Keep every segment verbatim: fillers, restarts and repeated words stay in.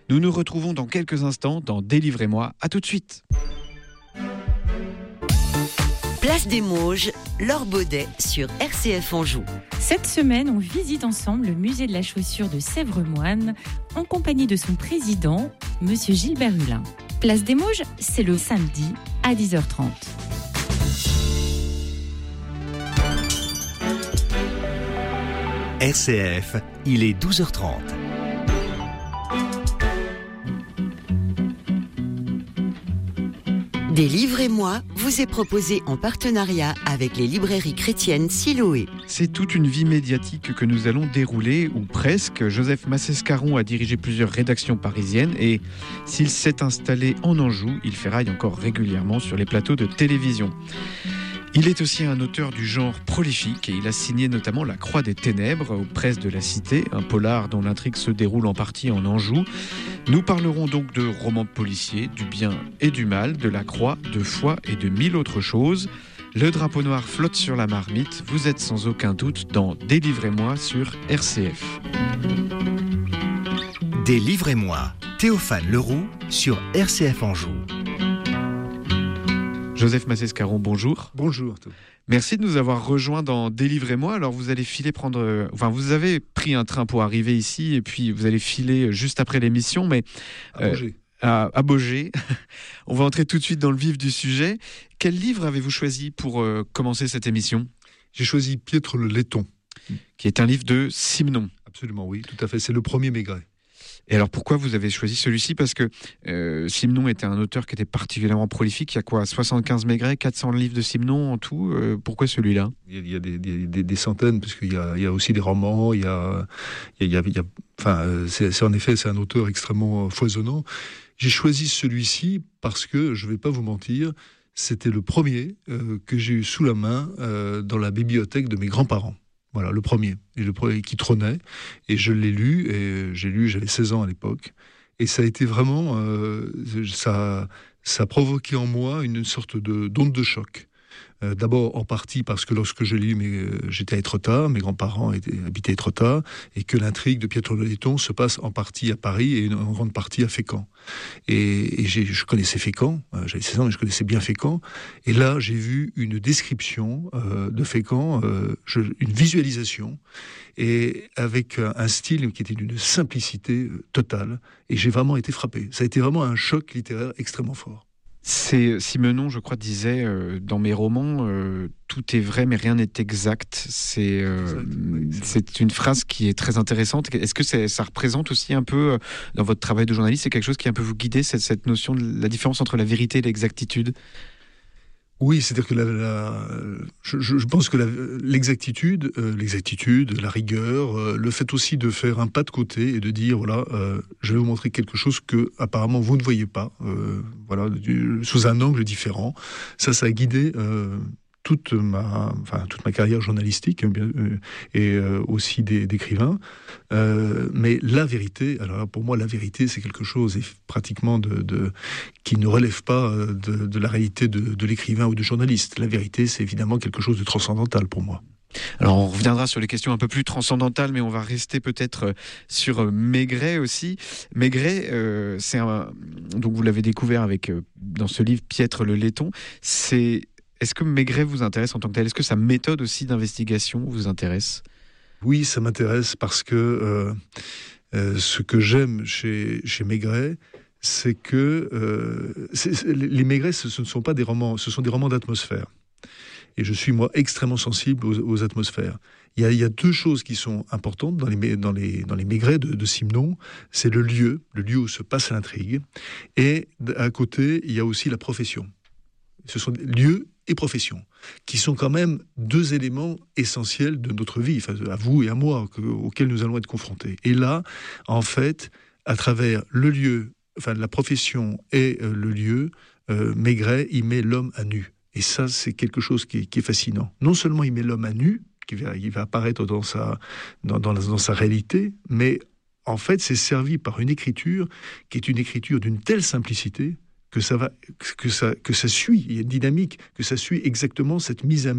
Nous nous retrouvons dans quelques instants dans Délivrez-moi. À tout de suite. Place des Mauges, Laure Baudet sur R C F Anjou. Cette semaine, on visite ensemble le musée de la chaussure de Sèvres-Moine en compagnie de son président, Monsieur Gilbert Hulin. Place des Mauges, c'est le samedi à dix heures trente. R C F, il est douze heures trente. Délivrez-moi vous est proposé en partenariat avec les librairies chrétiennes Siloé. C'est toute une vie médiatique que nous allons dérouler, ou presque. Joseph Massescaron a dirigé plusieurs rédactions parisiennes et s'il s'est installé en Anjou, il ferraille encore régulièrement sur les plateaux de télévision. Il est aussi un auteur du genre prolifique et il a signé notamment La Croix des Ténèbres aux presses de la Cité, un polar dont l'intrigue se déroule en partie en Anjou. Nous parlerons donc de romans policiers, du bien et du mal, de la croix, de foi et de mille autres choses. Le drapeau noir flotte sur la marmite. Vous êtes sans aucun doute dans Délivrez-moi sur R C F. Délivrez-moi, Théophane Leroux sur R C F Anjou. Joseph Massescaron, bonjour. Bonjour. Merci de nous avoir rejoints dans Délivrez-moi. Alors vous allez filer prendre, euh, enfin vous avez pris un train pour arriver ici et puis vous allez filer juste après l'émission, mais à euh, Baugé. À, à Baugé. On va entrer tout de suite dans le vif du sujet. Quel livre avez-vous choisi pour euh, commencer cette émission ? J'ai choisi Piètre le Laiton, qui est un livre de Simenon. Absolument, oui, tout à fait. C'est le premier Maigret. Et alors pourquoi vous avez choisi celui-ci ? Parce que euh, Simenon était un auteur qui était particulièrement prolifique. Il y a quoi, soixante-quinze Maigret, quatre cents livres de Simenon en tout. Euh, pourquoi celui-là ? Il y a des, des, des, des centaines, parce qu'il y a, il y a aussi des romans. Il y a, il y a, il y a, enfin, c'est, c'est en effet, c'est un auteur extrêmement foisonnant. J'ai choisi celui-ci parce que, je ne vais pas vous mentir, c'était le premier euh, que j'ai eu sous la main euh, dans la bibliothèque de mes grands-parents. Voilà, le premier, et le premier qui trônait, et je l'ai lu, et j'ai lu, j'avais seize ans à l'époque, et ça a été vraiment, euh, ça, ça a provoqué en moi une sorte de, d'onde de choc. Euh, d'abord en partie parce que lorsque je l'ai lu, mais, euh, j'étais à Étretat, mes grands-parents étaient, habitaient à Étretat, et que l'intrigue de Piètre le Laiton se passe en partie à Paris et en grande partie à Fécamp. Et, et j'ai, je connaissais Fécamp, euh, j'avais seize ans, mais je connaissais bien Fécamp, et là j'ai vu une description euh, de Fécamp, euh, je, une visualisation, et avec un, un style qui était d'une simplicité euh, totale, et j'ai vraiment été frappé. Ça a été vraiment un choc littéraire extrêmement fort. C'est Simenon, je crois, disait euh, dans mes romans, euh, tout est vrai mais rien n'est exact. C'est, euh, exact, oui, c'est, c'est une phrase qui est très intéressante. Est-ce que c'est, ça représente aussi un peu, euh, dans votre travail de journaliste, c'est quelque chose qui a un peu vous guider, cette, cette notion de la différence entre la vérité et l'exactitude ? Oui, c'est-à-dire que la, la, je, je pense que la, l'exactitude, euh, l'exactitude, la rigueur, euh, le fait aussi de faire un pas de côté et de dire voilà, euh, je vais vous montrer quelque chose que apparemment vous ne voyez pas, euh, voilà, du, sous un angle différent. Ça, ça a guidé euh, toute ma, enfin toute ma carrière journalistique bien, euh, et euh, aussi des, d'écrivain. Euh, mais la vérité, alors pour moi, la vérité, c'est quelque chose et pratiquement de, de qui ne relève pas de, de la réalité de, de l'écrivain ou du journaliste. La vérité, c'est évidemment quelque chose de transcendantal pour moi. Alors on reviendra sur les questions un peu plus transcendantales, mais on va rester peut-être sur Maigret aussi. Maigret, euh, c'est un, donc vous l'avez découvert avec euh, dans ce livre Piètre le Laiton. C'est Est-ce que Maigret vous intéresse en tant que tel ? Est-ce que sa méthode aussi d'investigation vous intéresse ? Oui, ça m'intéresse parce que euh, euh, ce que j'aime chez, chez Maigret, c'est que euh, c'est, c'est, les Maigret, ce, ce ne sont pas des romans, ce sont des romans d'atmosphère. Et je suis, moi, extrêmement sensible aux, aux atmosphères. Il y, a, il y a deux choses qui sont importantes dans les, dans les, dans les Maigret de, de Simenon. C'est le lieu, le lieu où se passe l'intrigue. Et à côté, il y a aussi la profession. Ce sont des lieux et profession, qui sont quand même deux éléments essentiels de notre vie, enfin, à vous et à moi, que, auxquels nous allons être confrontés. Et là, en fait, à travers le lieu, enfin la profession et euh, le lieu, euh, Maigret, il met l'homme à nu. Et ça, c'est quelque chose qui est, qui est fascinant. Non seulement il met l'homme à nu, qui va, il va apparaître dans sa, dans, dans, dans sa réalité, mais en fait, c'est servi par une écriture qui est une écriture d'une telle simplicité que ça va, que ça, que ça suit, il y a une dynamique, que ça suit exactement cette mise à mi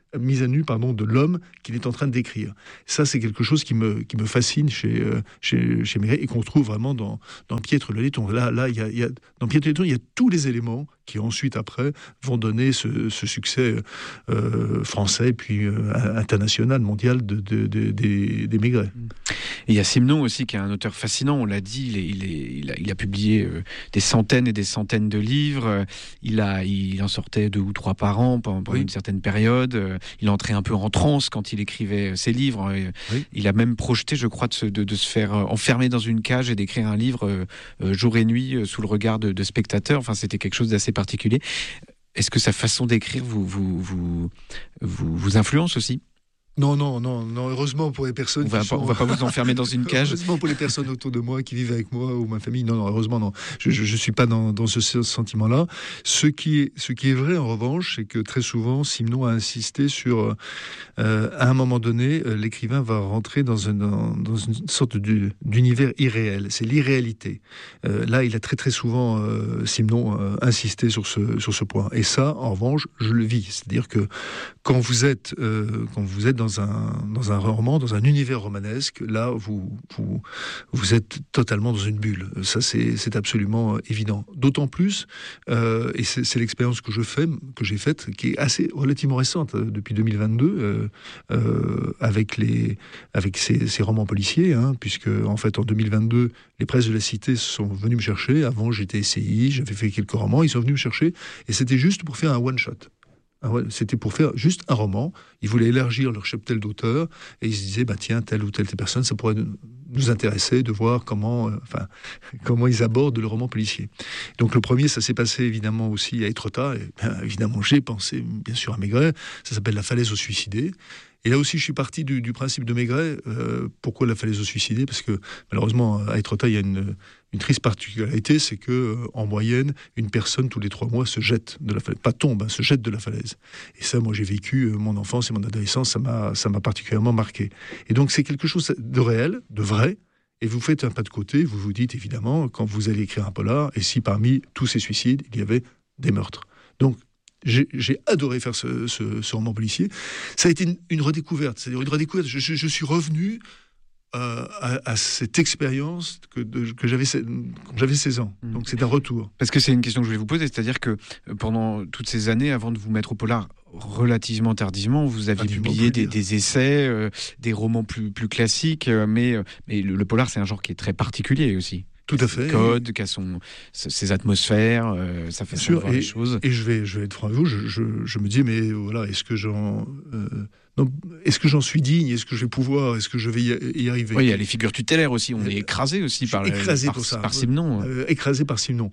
mise à nu pardon, de l'homme qu'il est en train de décrire. Ça, c'est quelque chose qui me, qui me fascine chez, euh, chez, chez Maigret et qu'on trouve vraiment dans, dans Piètre le Letton. Là, là, il y a, il y a, dans Piètre le Letton, il y a tous les éléments qui ensuite, après, vont donner ce, ce succès euh, français, puis euh, international, mondial de, de, de, des, des Maigret. Et il y a Simenon aussi, qui est un auteur fascinant, on l'a dit, il, est, il, est, il, a, il a publié euh, des centaines et des centaines de livres, il, a, il en sortait deux ou trois par an pendant, pendant oui. une certaine période, euh, il entrait un peu en transe quand il écrivait ses livres, oui. il a même projeté, je crois, de se, de, de se faire enfermer dans une cage et d'écrire un livre euh, jour et nuit euh, sous le regard de, de spectateurs, enfin c'était quelque chose d'assez particulier. Est-ce que sa façon d'écrire vous, vous, vous, vous, vous influence aussi ? Non, non, non, non, heureusement pour les personnes. On va, qui pas, sont... on va pas vous enfermer dans une cage. Heureusement pour les personnes autour de moi qui vivent avec moi ou ma famille. Non, non, heureusement, non. Je, je, je suis pas dans, dans ce sentiment-là. Ce qui est, ce qui est vrai, en revanche, c'est que très souvent, Simenon a insisté sur, euh, à un moment donné, euh, l'écrivain va rentrer dans, un, dans, dans une sorte du, d'univers irréel. C'est l'irréalité. Euh, là, il a très, très souvent, euh, Simenon, euh, insisté sur ce, sur ce point. Et ça, en revanche, je le vis. C'est-à-dire que quand vous êtes, euh, quand vous êtes dans un, dans un roman, dans un univers romanesque, là, vous, vous, vous êtes totalement dans une bulle. Ça, c'est, c'est absolument évident. D'autant plus, euh, et c'est, c'est l'expérience que je fais, que j'ai faite, qui est assez relativement récente, euh, depuis deux mille vingt-deux, euh, euh, avec les, avec ces, ces romans policiers, hein, puisque en fait, en deux mille vingt-deux, les presses de la Cité sont venus me chercher. Avant, j'étais S C I, j'avais fait quelques romans, ils sont venus me chercher, et c'était juste pour faire un one shot. C'était pour faire juste un roman. Ils voulaient élargir leur cheptel d'auteurs et ils se disaient, bah tiens, telle ou telle personne, ça pourrait nous intéresser de voir comment, euh, enfin, comment ils abordent le roman policier. Donc le premier, ça s'est passé évidemment aussi à Étretat. Et bien, évidemment, j'ai pensé bien sûr à Maigret. Ça s'appelle La Falaise aux Suicidés. Et là aussi, je suis parti du, du principe de Maigret. Euh, pourquoi La Falaise aux Suicidés ? Parce que malheureusement, à Étretat, il y a une, une triste particularité, c'est que euh, en moyenne, une personne tous les trois mois se jette de la falaise, pas tombe, hein, se jette de la falaise. Et ça, moi, j'ai vécu euh, mon enfance et mon adolescence, ça m'a, ça m'a particulièrement marqué. Et donc, c'est quelque chose de réel, de vrai. Et vous faites un pas de côté, vous vous dites évidemment, quand vous allez écrire un polar, et si parmi tous ces suicides, il y avait des meurtres. Donc, J'ai, j'ai adoré faire ce, ce, ce roman policier. Ça a été une, une redécouverte. C'est-à-dire une redécouverte. Je, je, je suis revenu euh, à, à cette expérience que, de, que j'avais quand j'avais seize ans. Mmh. Donc c'est un retour. Parce que c'est une question que je voulais vous poser. C'est-à-dire que pendant toutes ces années, avant de vous mettre au polar relativement tardivement, vous aviez publié des, des essais, euh, des romans plus, plus classiques. Euh, mais mais le, le polar, c'est un genre qui est très particulier aussi. Tout à fait. Code, qui a son, ses atmosphères, euh, ça fait sûr, voir et, les choses. Et je vais, je vais être franc avec vous, je, je, je me dis, mais voilà, est-ce que j'en, euh, non, est-ce que j'en suis digne ? Est-ce que je vais pouvoir ? Est-ce que je vais y, y arriver ? Oui, il y a les figures tutélaires aussi. On est écrasé aussi par, écrasé par, pour ça. par Simenon. Euh, écrasé par Simenon.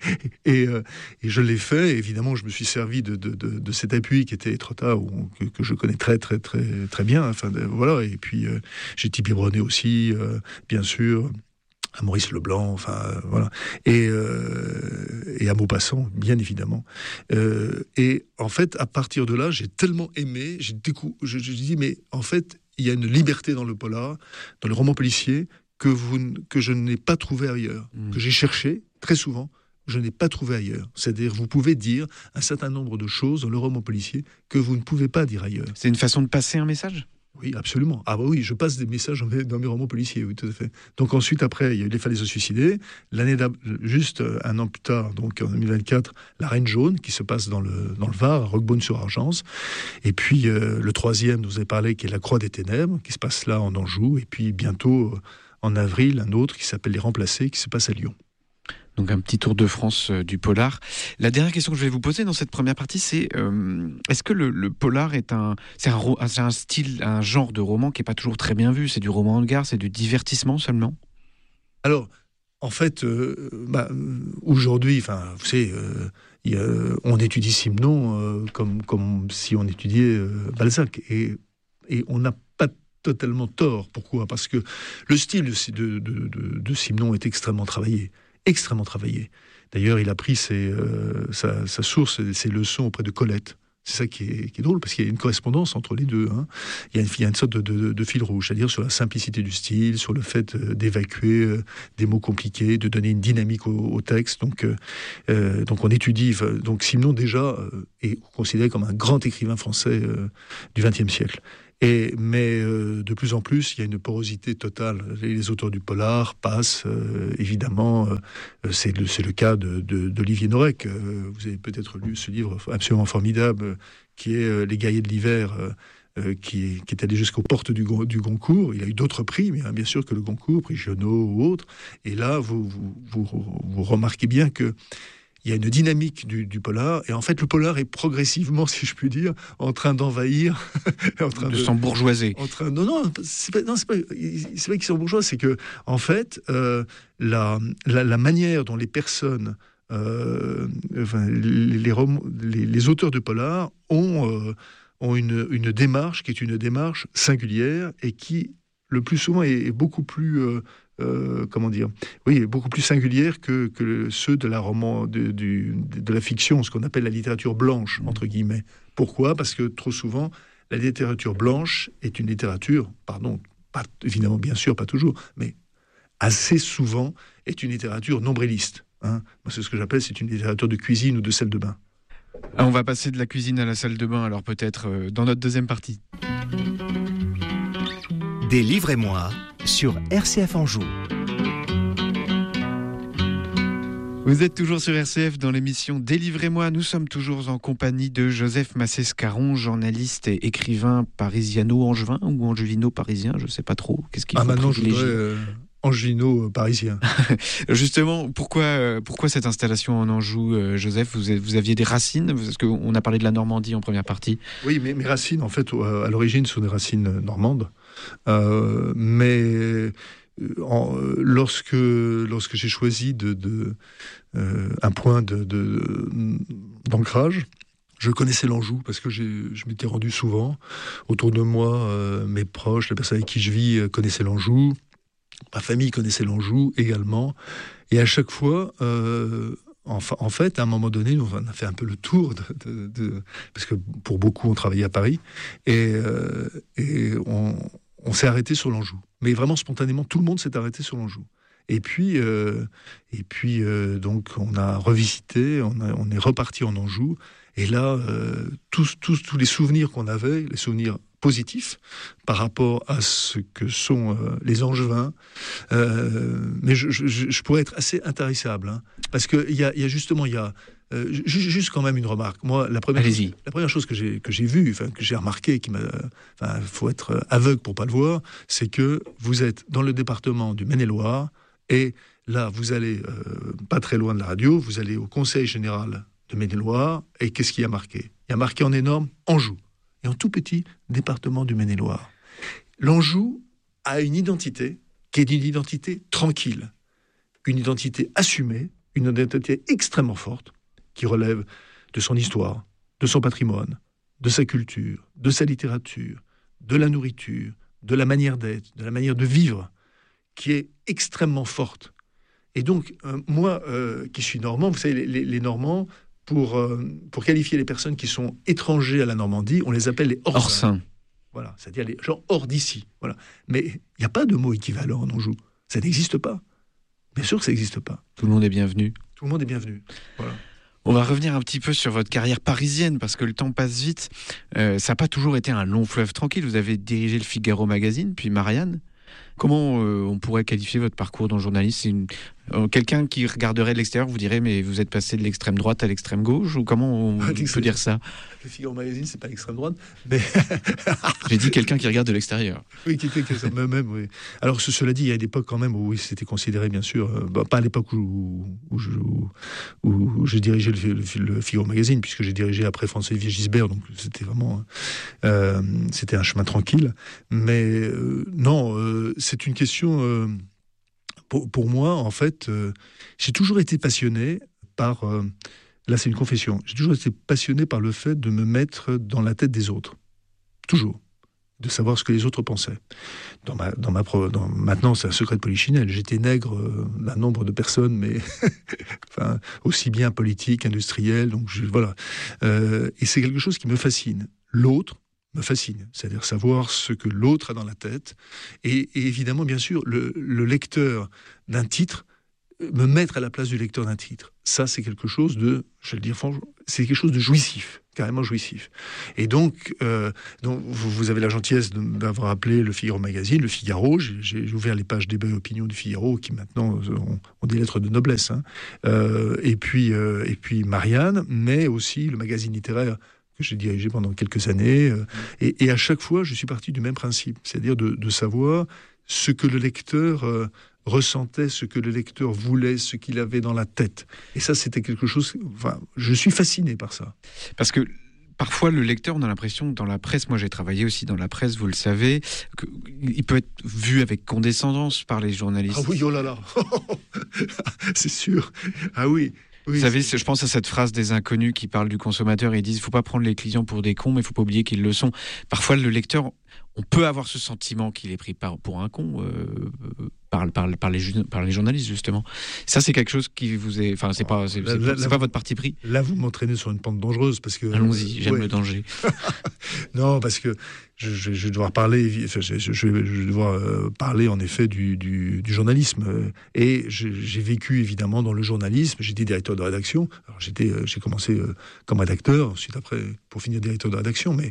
et, euh, et je l'ai fait. Évidemment, je me suis servi de, de, de, de cet appui qui était Étretat, que, que je connais très, très, très, très bien. Enfin, de, voilà. Et puis, euh, j'ai Thibie Brenet aussi, euh, bien sûr. À Maurice Leblanc, enfin euh, voilà, et, euh, et à Maupassant, bien évidemment. Euh, et en fait, à partir de là, j'ai tellement aimé, j'ai décou- je, je dis, mais en fait, il y a une liberté dans le polar, dans le roman policier, que, vous, que je n'ai pas trouvé ailleurs, mmh. que j'ai cherché très souvent, je n'ai pas trouvé ailleurs. C'est-à-dire, vous pouvez dire un certain nombre de choses dans le roman policier que vous ne pouvez pas dire ailleurs. C'est une façon de passer un message ? Oui, absolument. Ah bah oui, je passe des messages dans mes, dans mes romans policiers, oui, tout à fait. Donc ensuite, après, il y a eu Les Falaises aux Suicidés. L'année juste un an plus tard, donc en deux mille vingt-quatre, La Reine Jaune, qui se passe dans le, dans le Var, à Roquebrune-sur-Argence. Et puis euh, le troisième, dont vous avez parlé, qui est La Croix des Ténèbres, qui se passe là en Anjou. Et puis bientôt, euh, en avril, un autre qui s'appelle Les Remplacés, qui se passe à Lyon. Donc un petit tour de France euh, du polar. La dernière question que je vais vous poser dans cette première partie, c'est euh, est-ce que le, le polar est un, c'est un, c'est un style, un genre de roman qui n'est pas toujours très bien vu ? C'est du roman de gare, c'est du divertissement seulement ? Alors, en fait, euh, bah, aujourd'hui, enfin, vous savez, euh, y a, on étudie Simenon euh, comme, comme si on étudiait euh, Balzac. Et, et on n'a pas totalement tort. Pourquoi ? Parce que le style de, de, de, de Simenon est extrêmement travaillé. extrêmement travaillé. D'ailleurs, il a pris ses, euh, sa, sa source, ses leçons auprès de Colette. C'est ça qui est, qui est drôle, parce qu'il y a une correspondance entre les deux. Hein. Il, y a une, il y a une sorte de, de, de fil rouge, c'est-à-dire sur la simplicité du style, sur le fait d'évacuer euh, des mots compliqués, de donner une dynamique au, au texte. Donc, euh, donc on étudie. Donc Simenon, déjà, euh, est considéré comme un grand écrivain français euh, du vingtième siècle. Et, mais euh, de plus en plus, il y a une porosité totale. Les, les auteurs du polar passent, euh, évidemment, euh, c'est, le, c'est le cas de, de, d'Olivier Norek. Euh, vous avez peut-être lu ce livre absolument formidable, euh, qui est euh, Les Guerriers de l'hiver, euh, euh, qui, qui est allé jusqu'aux portes du, du Goncourt. Il a eu d'autres prix, mais hein, bien sûr que le Goncourt, prix Giono ou autre. Et là, vous, vous, vous, vous remarquez bien que il y a une dynamique du, du polar, et en fait, le polar est progressivement, si je puis dire, en train d'envahir, en train de, de s'embourgeoiser. En train, non, non, c'est pas, non, c'est pas, c'est pas qu'ils sont bourgeois, c'est que, en fait, euh, la, la, la manière dont les personnes, euh, enfin, les, les, les, les auteurs de polar ont, euh, ont une, une démarche qui est une démarche singulière et qui, le plus souvent, est, est beaucoup plus euh, Euh, comment dire, oui, beaucoup plus singulière que, que ceux de la roman, de, du, de la fiction, ce qu'on appelle la littérature blanche, entre guillemets. Pourquoi ? Parce que trop souvent, la littérature blanche est une littérature, pardon, pas, évidemment, bien sûr, pas toujours, mais assez souvent est une littérature nombriliste. Hein. Moi, c'est ce que j'appelle, c'est une littérature de cuisine ou de salle de bain. On va passer de la cuisine à la salle de bain, alors peut-être euh, dans notre deuxième partie. Délivrez-moi sur R C F Anjou. Vous êtes toujours sur R C F dans l'émission Délivrez-moi. Nous sommes toujours en compagnie de Joseph Massescaron, journaliste et écrivain parisiano-angevin ou angevino-parisien, je ne sais pas trop. Qu'est-ce qu'il ah, faut maintenant, privilégier ? je voudrais euh, angevino-parisien. Justement, pourquoi, euh, pourquoi cette installation en Anjou, euh, Joseph ? vous, vous aviviez des racines ? Parce qu'on a parlé de la Normandie en première partie. Oui, mais mes racines, en fait, à l'origine, sont des racines normandes. Euh, mais en, lorsque, lorsque j'ai choisi de, de, euh, un point de, de, d'ancrage, je connaissais l'Anjou parce que j'ai, je m'étais rendu souvent. Autour de moi, euh, mes proches, les personnes avec qui je vis euh, connaissaient l'Anjou. Ma famille connaissait l'Anjou également. Et à chaque fois... Euh, Enfin, en fait, à un moment donné, on a fait un peu le tour de, de, de parce que pour beaucoup, on travaillait à Paris, et, euh, et on, on s'est arrêté sur l'Anjou. Mais vraiment spontanément, tout le monde s'est arrêté sur l'Anjou. Et puis, euh, et puis euh, donc, on a revisité, on, a, on est reparti en Anjou, et là, euh, tous, tous, tous les souvenirs qu'on avait, les souvenirs positifs par rapport à ce que sont euh, les Angevins. Euh, mais je, je, je pourrais être assez intarissable, hein, parce qu'il y a, y a justement, il y a euh, juste quand même une remarque. Moi, la première, chose, la première chose que j'ai que j'ai vue, enfin que j'ai remarqué, qui m'a, enfin, faut être aveugle pour pas le voir, c'est que vous êtes dans le département du Maine-et-Loire, et là, vous allez euh, pas très loin de la radio, vous allez au Conseil général de Maine-et-Loire, et qu'est-ce qu'il y a marqué ? Il y a marqué en énorme Anjou. Et en tout petit département du Maine-et-Loire. L'Anjou a une identité qui est une identité tranquille, une identité assumée, une identité extrêmement forte, qui relève de son histoire, de son patrimoine, de sa culture, de sa littérature, de la nourriture, de la manière d'être, de la manière de vivre, qui est extrêmement forte. Et donc, euh, moi, euh, qui suis normand, vous savez, les, les, les Normands, Pour, euh, pour qualifier les personnes qui sont étrangers à la Normandie, on les appelle les hors-sains. Hors-sains. Voilà, c'est-à-dire les gens hors d'ici. Voilà. Mais il n'y a pas de mot équivalent en Anjou. Ça n'existe pas. Bien sûr que ça n'existe pas. Tout le monde est bienvenu. Tout le monde est bienvenu. Voilà. On va revenir un petit peu sur votre carrière parisienne, parce que le temps passe vite. Euh, ça n'a pas toujours été un long fleuve tranquille. Vous avez dirigé le Figaro Magazine, puis Marianne. Comment euh, on pourrait qualifier votre parcours dans le journalisme ? C'est une... euh, quelqu'un qui regarderait de l'extérieur vous dirait, mais vous êtes passé de l'extrême droite à l'extrême gauche, ou comment on ah, peut dire ça ? Le Figaro Magazine, c'est pas l'extrême droite, mais... J'ai dit quelqu'un qui regarde de l'extérieur. Oui, qui, qui, qui, même, oui. Alors, ce, cela dit, il y a une époque quand même où oui, c'était considéré, bien sûr, euh, bah, pas à l'époque où, où, je, où, où j'ai dirigé le, le, le Figaro Magazine, puisque j'ai dirigé après François-Olivier Gisbert, donc c'était vraiment... Euh, c'était un chemin tranquille. Mais euh, non, euh, c'est une question... Euh, pour, pour moi, en fait, euh, j'ai toujours été passionné par... Euh, là, c'est une confession. J'ai toujours été passionné par le fait de me mettre dans la tête des autres. Toujours. de savoir ce que les autres pensaient. Dans ma, dans ma, dans, maintenant, c'est un secret de polichinelle. J'étais nègre euh, d'un nombre de personnes, mais enfin, aussi bien politique, industriel. Donc je, voilà. Euh, et c'est quelque chose qui me fascine. L'autre me fascine, c'est-à-dire savoir ce que l'autre a dans la tête. Et, et évidemment, bien sûr, le, le lecteur d'un titre, me mettre à la place du lecteur d'un titre. Ça, c'est quelque chose de, je vais le dire franchement, c'est quelque chose de jouissif, carrément jouissif. Et donc, euh, donc vous, vous avez la gentillesse d'avoir appelé le Figaro Magazine, le Figaro. J'ai, j'ai ouvert les pages débat et opinion du Figaro, qui maintenant ont, ont des lettres de noblesse. Hein. Euh, et puis, euh, et puis Marianne, mais aussi le magazine littéraire que j'ai dirigé pendant quelques années. Euh, et, et à chaque fois, je suis parti du même principe, c'est-à-dire de, de savoir ce que le lecteur euh, ressentait, ce que le lecteur voulait, ce qu'il avait dans la tête. Et ça, c'était quelque chose... Enfin, je suis fasciné par ça. Parce que parfois, le lecteur, on a l'impression que dans la presse, moi j'ai travaillé aussi dans la presse, vous le savez, qu'il peut être vu avec condescendance par les journalistes. Ah oui, oh là là c'est sûr. Ah oui. Oui, vous savez, je pense à cette phrase des inconnus qui parlent du consommateur et ils disent il ne faut pas prendre les clients pour des cons, mais il ne faut pas oublier qu'ils le sont. Parfois, le lecteur, on peut avoir ce sentiment qu'il est pris par, pour un con euh, par, par, par, les, par les journalistes, justement. Ça, c'est quelque chose qui vous est... Enfin, c'est oh, pas, c'est, là, c'est, là, c'est là, pas votre parti pris. Là, vous m'entraînez sur une pente dangereuse, parce que... Allons-y, j'aime ouais. le danger. Non, parce que je, je, je vais devoir parler, enfin, je, je, je vais devoir euh, parler, en effet, du, du, du journalisme. Et je, j'ai vécu, évidemment, dans le journalisme. J'étais directeur de rédaction. Alors, j'étais, euh, j'ai commencé euh, comme rédacteur, ensuite, après, pour finir directeur de rédaction. Mais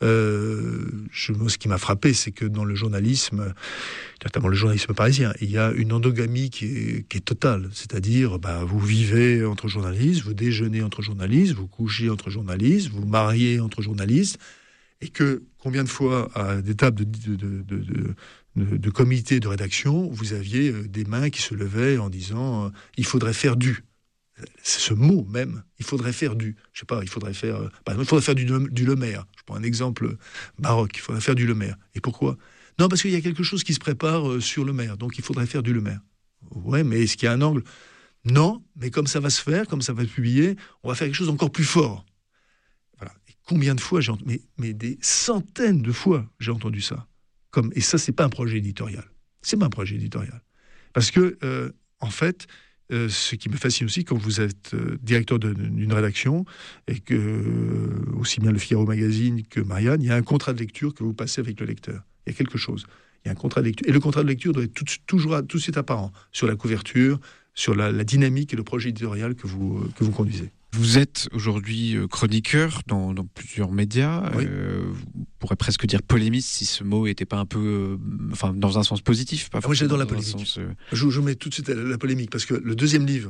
euh, je, moi, ce qui m'a frappé, c'est que dans le journalisme, notamment le journalisme parisien, il y a une endogamie qui est, qui est totale. C'est-à-dire, bah, vous vivez entre journalistes, vous déjeunez entre journalistes, vous couchez entre journalistes, vous mariez entre journalistes, et que combien de fois, à des tables de, de, de, de, de, de comités de rédaction, vous aviez des mains qui se levaient en disant euh, « il faudrait faire du ». C'est ce mot même, il faudrait faire du. Je sais pas, il faudrait faire... Euh, par exemple, il faudrait faire du, du Le Maire. Je prends un exemple baroque, il faudrait faire du Le Maire. Et pourquoi ? Non, parce qu'il y a quelque chose qui se prépare euh, sur Le Maire, donc il faudrait faire du Le Maire. Ouais, mais est-ce qu'il y a un angle ? Non, mais comme ça va se faire, comme ça va être publié, on va faire quelque chose d'encore plus fort. Voilà. Et combien de fois j'ai entendu, mais, mais des centaines de fois j'ai entendu ça. Comme, et ça, c'est pas un projet éditorial. C'est pas un projet éditorial. Parce que, euh, en fait, euh, ce qui me fascine aussi, quand vous êtes euh, directeur de, d'une rédaction, et que, euh, aussi bien le Figaro Magazine que Marianne, il y a un contrat de lecture que vous passez avec le lecteur. Il y a quelque chose. Il y a un contrat de lecture. Et le contrat de lecture doit être tout, toujours tout de suite apparent sur la couverture, sur la, la dynamique et le projet éditorial que vous, que vous conduisez. Vous êtes aujourd'hui chroniqueur dans, dans plusieurs médias. Oui. Euh, on pourrait presque dire polémiste si ce mot n'était pas un peu... Euh, enfin, dans un sens positif. Pas ah, moi, j'adore la polémique. Sens, euh... je, je mets tout de suite la, la polémique, parce que le deuxième livre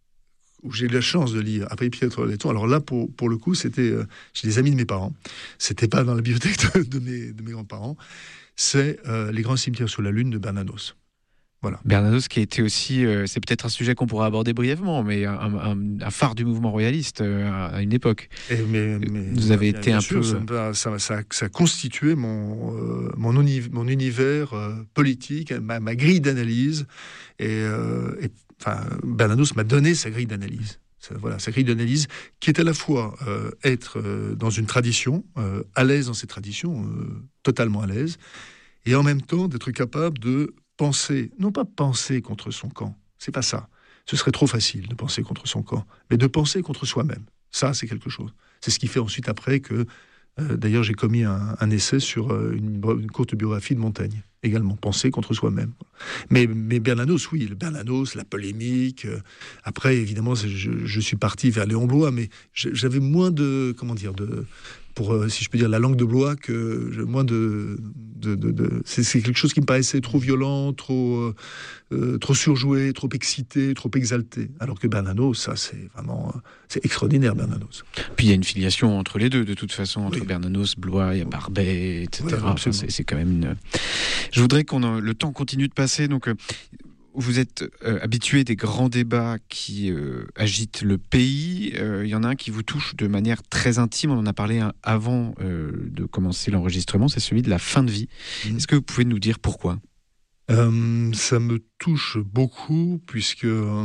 où j'ai eu la chance de lire, après Pietro Letton, alors là, pour, pour le coup, c'était euh, chez des amis de mes parents. C'était pas dans la bibliothèque de, de, mes, de mes grands-parents. C'est euh, Les grands cimetières sous la lune de Bernanos. Voilà. Bernanos qui a été aussi, euh, c'est peut-être un sujet qu'on pourra aborder brièvement, mais un, un, un phare du mouvement royaliste euh, à une époque. Et mais, mais, Vous avez bien, été bien un sûr, peu... Ça, ça, ça, ça a constitué mon, euh, mon, uni, mon univers euh, politique, ma, ma grille d'analyse. Et, euh, et enfin, Bernanos m'a donné sa grille d'analyse. Ça, voilà, sa grille d'analyse qui est à la fois euh, être euh, dans une tradition, euh, à l'aise dans cette tradition, euh, totalement à l'aise, et en même temps d'être capable de penser, non pas penser contre son camp, c'est pas ça. Ce serait trop facile de penser contre son camp, mais de penser contre soi-même. Ça, c'est quelque chose. C'est ce qui fait ensuite après que, euh, d'ailleurs, j'ai commis un, un essai sur euh, une, une courte biographie de Montaigne, également, penser contre soi-même. Mais, mais Bernanos, oui, le Bernanos, la polémique. Euh, après, évidemment, je, je suis parti vers Léon Bloy, mais j'avais moins de, comment dire, de... pour, euh, si je peux dire, la langue de Blois, que je, moins de... de, de, de c'est, c'est quelque chose qui me paraissait trop violent, trop, euh, trop surjoué, trop excité, trop exalté. Alors que Bernanos, ça, c'est vraiment... C'est extraordinaire, Bernanos. Puis il y a une filiation entre les deux, de toute façon, entre oui. Bernanos, Blois, il y a Barbet, et cetera. Oui, enfin, c'est, c'est quand même une... Je voudrais qu'on a... le temps continue de passer, donc... Euh... Vous êtes euh, habitué des grands débats qui euh, agitent le pays. Il euh, y en a un qui vous touche de manière très intime. On en a parlé hein, avant euh, de commencer l'enregistrement. C'est celui de la fin de vie. Mmh. Est-ce que vous pouvez nous dire pourquoi ? euh, Ça me touche beaucoup puisque euh,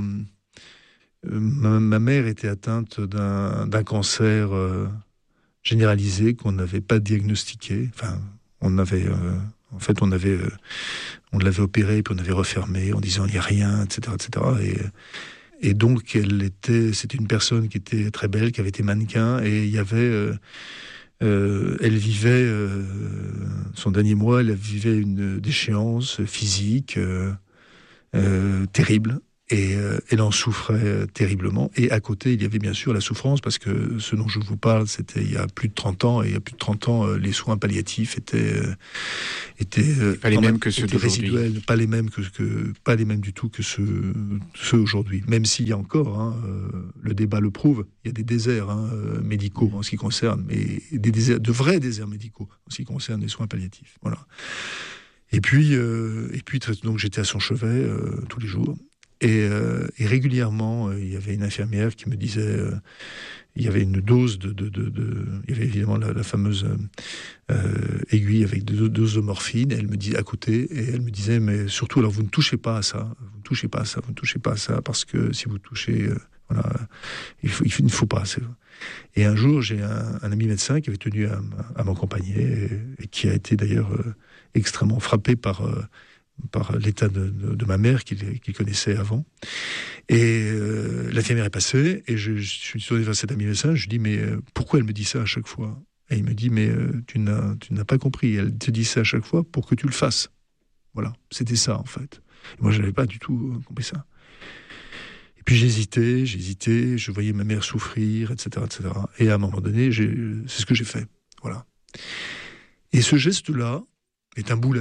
ma, ma mère était atteinte d'un, d'un cancer euh, généralisé qu'on n'avait pas diagnostiqué. Enfin, on avait, euh, en fait, on avait, euh, on l'avait opérée, puis on avait refermé en disant il n'y a rien, et cetera, et cetera. Et, et donc, elle était, c'était une personne qui était très belle, qui avait été mannequin, et il y avait, euh, euh, elle vivait euh, son dernier mois, elle vivait une déchéance physique euh, euh, terrible. Et euh, elle en souffrait euh, terriblement. Et à côté, il y avait bien sûr la souffrance, parce que ce dont je vous parle, c'était il y a plus de trente ans, et il y a plus de trente ans, euh, les soins palliatifs étaient, euh, étaient euh, pas les mêmes que ceux d'aujourd'hui. Résiduels, pas les mêmes que, que pas les mêmes du tout que ceux, ceux aujourd'hui. Même s'il y a encore, hein, euh, le débat le prouve, il y a des déserts hein, euh, médicaux en ce qui concerne, mais des déserts, de vrais déserts médicaux en ce qui concerne les soins palliatifs. Voilà. Et puis, euh, et puis donc j'étais à son chevet euh, tous les jours. Et, euh, et régulièrement, euh, il y avait une infirmière qui me disait, euh, il y avait une dose de, de, de, de il y avait évidemment la, la fameuse euh, aiguille avec deux doses de morphine. Et elle me dit à côté, et elle me disait, mais surtout, alors vous ne touchez pas à ça, vous ne touchez pas à ça, vous ne touchez pas à ça, parce que si vous touchez, euh, voilà, il, faut, il ne faut pas. C'est... Et un jour, j'ai un, un ami médecin qui avait tenu à, à m'accompagner et, et qui a été d'ailleurs euh, extrêmement frappé par euh, par l'état de, de, de ma mère qu'il, qu'il connaissait avant. Et euh, l'infirmière est passée, et je, je suis tourné vers cet ami médecin, je lui dis, mais euh, pourquoi elle me dit ça à chaque fois ? Et il me dit, mais euh, tu, n'as, tu n'as pas compris, elle te dit ça à chaque fois pour que tu le fasses. Voilà, c'était ça en fait. Et moi, je n'avais pas du tout compris ça. Et puis j'hésitais, j'hésitais, je voyais ma mère souffrir, et cetera, et cetera. Et à un moment donné, j'ai, c'est ce que j'ai fait. Voilà. Et ce geste-là est un boulet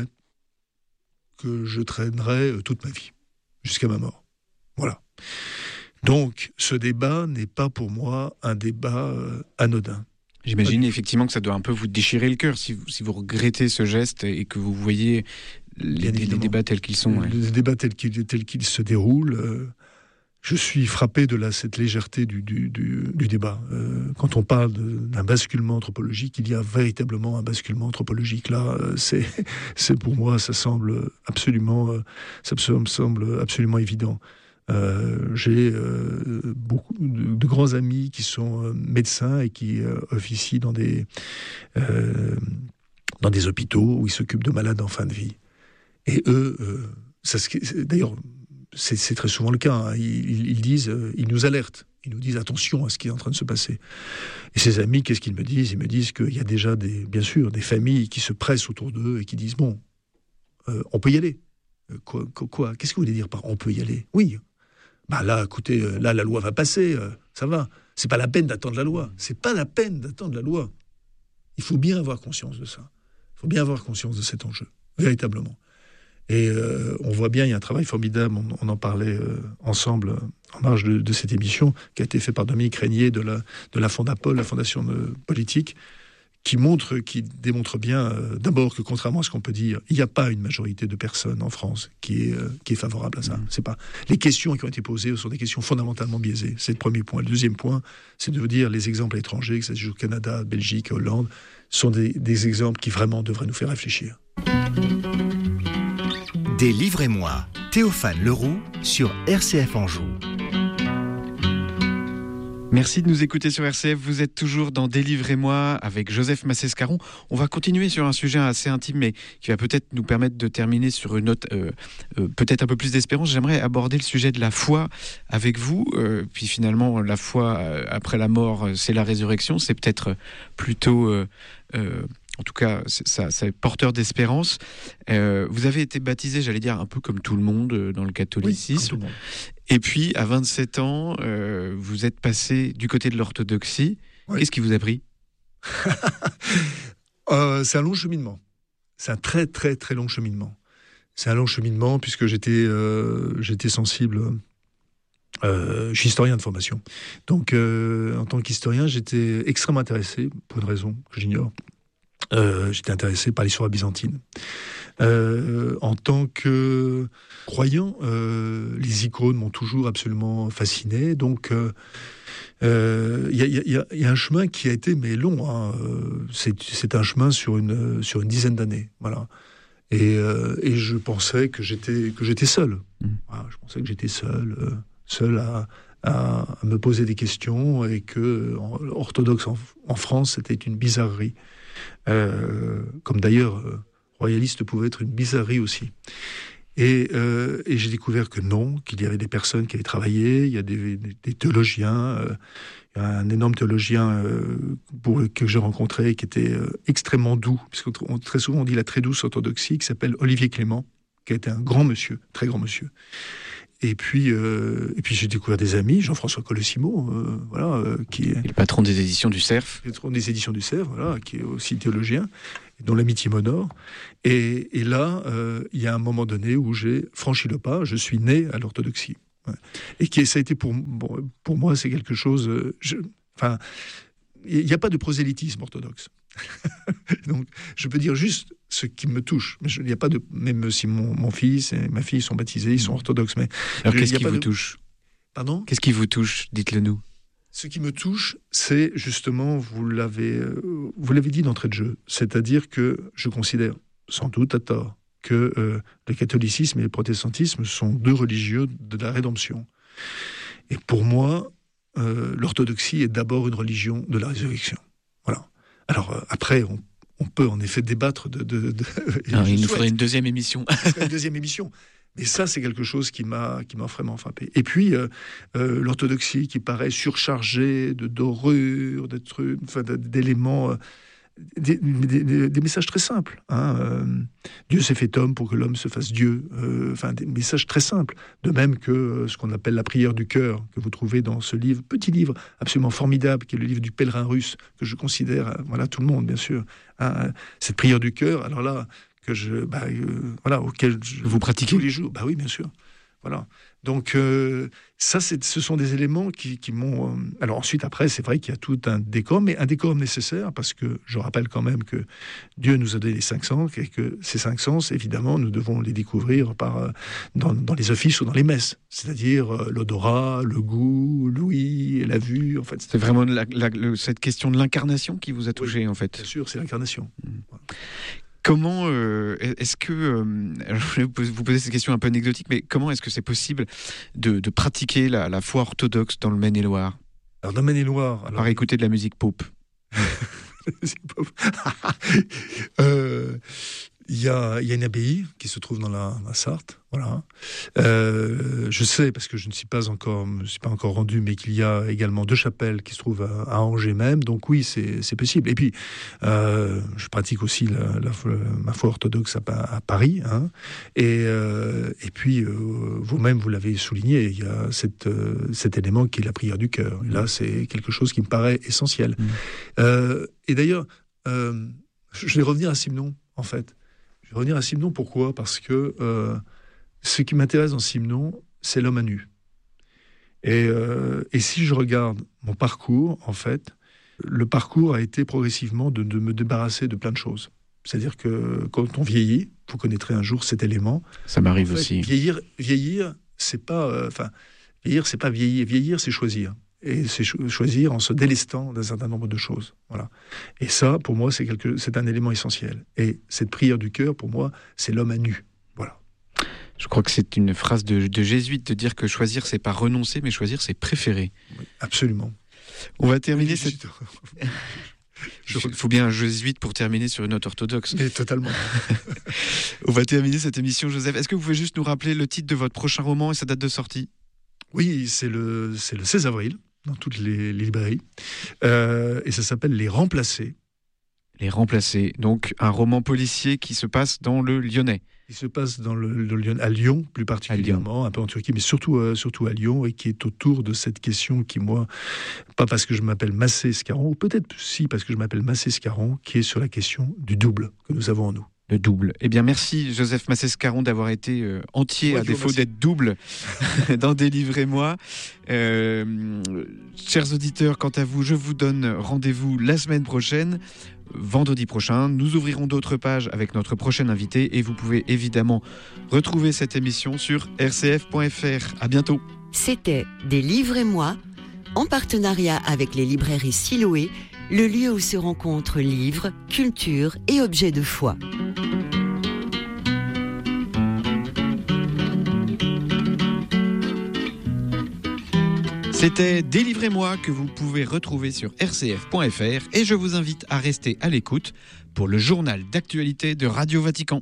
que je traînerai toute ma vie, jusqu'à ma mort. Voilà. Donc, ce débat n'est pas pour moi un débat euh, anodin. J'imagine effectivement que ça doit un peu vous déchirer le cœur si vous, si vous regrettez ce geste et que vous voyez les, les débats tels qu'ils sont. Ouais. Les débats tels qu'ils, tels qu'ils se déroulent, euh, je suis frappé de la, cette légèreté du, du, du, du débat. Euh, quand on parle de, d'un basculement anthropologique, il y a véritablement un basculement anthropologique. Là, euh, c'est, c'est pour moi, ça semble absolument, euh, ça me semble absolument évident. Euh, j'ai euh, beaucoup de, de grands amis qui sont euh, médecins et qui euh, officient dans des, euh, dans des hôpitaux où ils s'occupent de malades en fin de vie. Et eux, euh, ça, d'ailleurs, C'est, c'est très souvent le cas. Hein. Ils, ils disent, euh, ils nous alertent. Ils nous disent attention à ce qui est en train de se passer. Et ces amis, qu'est-ce qu'ils me disent ? Ils me disent qu'il y a déjà, des, bien sûr, des familles qui se pressent autour d'eux et qui disent bon, euh, on peut y aller. Euh, quoi, quoi, quoi Qu'est-ce que vous voulez dire par on peut y aller ? Oui. Bah là, écoutez, euh, là, la loi va passer. Euh, ça va. C'est pas la peine d'attendre la loi. C'est pas la peine d'attendre la loi. Il faut bien avoir conscience de ça. Il faut bien avoir conscience de cet enjeu, véritablement. Et euh, on voit bien, il y a un travail formidable, on, on en parlait euh, ensemble euh, en marge de, de cette émission, qui a été fait par Dominique Régnier de la, de la Fondapol, la Fondation de politique, qui montre, qui démontre bien, euh, d'abord que contrairement à ce qu'on peut dire, il n'y a pas une majorité de personnes en France qui est, euh, qui est favorable à ça. Mmh. C'est pas... Les questions qui ont été posées sont des questions fondamentalement biaisées. C'est le premier point. Le deuxième point, c'est de dire les exemples étrangers, que ça se joue au Canada, Belgique, Hollande, sont des, des exemples qui vraiment devraient nous faire réfléchir. Délivrez-moi, Théophane Leroux sur R C F Anjou. Merci de nous écouter sur R C F. Vous êtes toujours dans Délivrez-moi avec Joseph Massescaron. On va continuer sur un sujet assez intime, mais qui va peut-être nous permettre de terminer sur une note euh, euh, peut-être un peu plus d'espérance. J'aimerais aborder le sujet de la foi avec vous. Euh, puis finalement, la foi euh, après la mort, c'est la résurrection. C'est peut-être plutôt... Euh, euh, En tout cas, c'est, ça, c'est porteur d'espérance. Euh, vous avez été baptisé, j'allais dire, un peu comme tout le monde euh, dans le catholicisme. Oui, et puis, à vingt-sept ans, euh, vous êtes passé du côté de l'orthodoxie. Oui. Qu'est-ce qui vous a pris ? euh, C'est un long cheminement. C'est un très, très, très long cheminement. C'est un long cheminement puisque j'étais, euh, j'étais sensible... Euh, je suis historien de formation. Donc, euh, en tant qu'historien, j'étais extrêmement intéressé, pour une raison que j'ignore. Euh, j'étais intéressé par l'histoire byzantine. Euh, en tant que croyant, euh, les icônes m'ont toujours absolument fasciné. Donc, il euh, y, y, y, y a un chemin qui a été mais long. Hein. C'est, c'est un chemin sur une sur une dizaine d'années. Voilà. Et, euh, et je pensais que j'étais que j'étais seul. Mmh. Voilà, je pensais que j'étais seul, euh, seul à à, à me poser des questions et que en, orthodoxe en, en France, c'était une bizarrerie. Euh, comme d'ailleurs, euh, royaliste pouvait être une bizarrerie aussi. Et, euh, et j'ai découvert que non, qu'il y avait des personnes qui avaient travaillé, il y a des, des, des théologiens, euh, il y a un énorme théologien euh, pour, que j'ai rencontré qui était euh, extrêmement doux, puisque on, très souvent on dit la très douce orthodoxie, qui s'appelle Olivier Clément, qui a été un grand monsieur, très grand monsieur. Et puis, euh, et puis j'ai découvert des amis, Jean-François Colosimo, euh, voilà, euh, qui est le patron des éditions du Cerf, le patron des éditions du Cerf, voilà, qui est aussi théologien, dont l'amitié m'honore. Et, et là, euh, il y a un moment donné où j'ai franchi le pas. Je suis né à l'orthodoxie, ouais. Et qui ça a été pour bon, pour moi, c'est quelque chose. Euh, je, enfin, il n'y a pas de prosélytisme orthodoxe. Donc, je peux dire juste ce qui me touche. Il n'y a pas de, même si mon, mon fils et ma fille sont baptisés, ils sont orthodoxes. Mais alors, je, qu'est-ce qui vous de... touche ? Pardon ? Qu'est-ce qui vous touche ? Dites-le nous. Ce qui me touche, c'est justement, vous l'avez, vous l'avez dit d'entrée de jeu, c'est-à-dire que je considère, sans doute à tort, que euh, le catholicisme et le protestantisme sont deux religieux de la rédemption. Et pour moi, euh, l'orthodoxie est d'abord une religion de la résurrection. Voilà. Alors euh, après, on, on peut en effet débattre de... de, de Alors, il nous faudrait une deuxième émission. une deuxième émission. Et ça, c'est quelque chose qui m'a, qui m'a vraiment frappé. Et puis, euh, euh, l'orthodoxie qui paraît surchargée de dorures, de trucs, enfin, d'éléments, euh, des, des, des messages très simples. Hein, euh, Dieu s'est fait homme pour que l'homme se fasse Dieu. Euh, enfin, des messages très simples. De même que euh, ce qu'on appelle la prière du cœur, que vous trouvez dans ce livre, petit livre absolument formidable, qui est le livre du pèlerin russe, que je considère, euh, voilà, tout le monde, bien sûr. Hein, cette prière du cœur, alors là... que je, bah, euh, voilà, auquel je, vous pratiquez tous les jours. Bah oui, bien sûr. Voilà. Donc euh, ça, c'est, ce sont des éléments qui, qui m'ont. Euh... Alors ensuite, après, c'est vrai qu'il y a tout un décorum, mais un décorum nécessaire parce que je rappelle quand même que Dieu nous a donné les cinq sens et que ces cinq sens, évidemment, nous devons les découvrir par euh, dans, dans les offices ou dans les messes, c'est-à-dire euh, l'odorat, le goût, l'ouïe, la vue. En fait, c'est vraiment la, la, le, cette question de l'incarnation qui vous a touché, oui, en fait. Bien sûr, c'est l'incarnation. Mmh. Voilà. Comment euh, est-ce que, euh, je vais vous poser cette question un peu anecdotique, mais comment est-ce que c'est possible de, de pratiquer la, la foi orthodoxe dans le Maine-et-Loire ? Alors dans le Maine-et-Loire, alors... par écouter de la musique pop. euh, Il y a, il y a une abbaye qui se trouve dans la, la Sarthe, voilà. Euh, je sais, parce que je ne suis pas encore, je suis pas encore rendu, mais qu'il y a également deux chapelles qui se trouvent à, à Angers même, donc oui, c'est, c'est possible. Et puis, euh, je pratique aussi la, la, ma foi orthodoxe à, à Paris, hein. Et, euh, et puis, euh, vous-même, vous l'avez souligné, il y a cette, euh, cet élément qui est la prière du cœur. Et là, c'est quelque chose qui me paraît essentiel. Mmh. Euh, et d'ailleurs, euh, je vais revenir à Simon, en fait. Je vais revenir à Simon, pourquoi ? Parce que euh, ce qui m'intéresse dans Simon, c'est l'homme à nu. Et, euh, et si je regarde mon parcours, en fait, le parcours a été progressivement de, de me débarrasser de plein de choses. C'est-à-dire que quand on vieillit, vous connaîtrez un jour cet élément. Ça m'arrive en fait, aussi. Vieillir, vieillir, c'est pas, enfin, euh, vieillir, c'est pas vieillir. Vieillir, c'est choisir. Et c'est cho- choisir en se délestant d'un certain nombre de choses. Voilà. Et ça, pour moi, c'est, quelque, c'est un élément essentiel. Et cette prière du cœur, pour moi, c'est l'homme à nu. Voilà. Je crois que c'est une phrase de, de jésuite de dire que choisir, c'est pas renoncer, mais choisir, c'est préférer. Oui, absolument. On va terminer oui, cette... Il faut bien un jésuite pour terminer sur une note orthodoxe. Mais totalement. On va terminer cette émission, Joseph. Est-ce que vous pouvez juste nous rappeler le titre de votre prochain roman et sa date de sortie ? Oui, c'est le, c'est le seize avril, dans toutes les, les librairies. Euh, et ça s'appelle Les Remplacés. Les Remplacés. Donc, un roman policier qui se passe dans le Lyonnais. Il se passe dans le, le Lyon, à Lyon, plus particulièrement, un peu en Turquie, mais surtout, euh, surtout à Lyon, et qui est autour de cette question qui, moi, pas parce que je m'appelle Massé Scarron, ou peut-être si parce que je m'appelle Massé Scarron, qui est sur la question du double que nous avons en nous. Le double. Eh bien, merci Joseph Massé-Scarron d'avoir été euh, entier, ouais, à défaut merci. d'être double, dans Délivrez-moi. Euh, chers auditeurs, quant à vous, je vous donne rendez-vous la semaine prochaine. Vendredi prochain, nous ouvrirons d'autres pages avec notre prochain invité et vous pouvez évidemment retrouver cette émission sur r c f point f r. À bientôt. C'était Délivrez-moi, en partenariat avec les librairies Siloé, le lieu où se rencontrent livres, culture et objets de foi. C'était Délivrez-moi que vous pouvez retrouver sur r c f point f r et je vous invite à rester à l'écoute pour le journal d'actualité de Radio Vatican.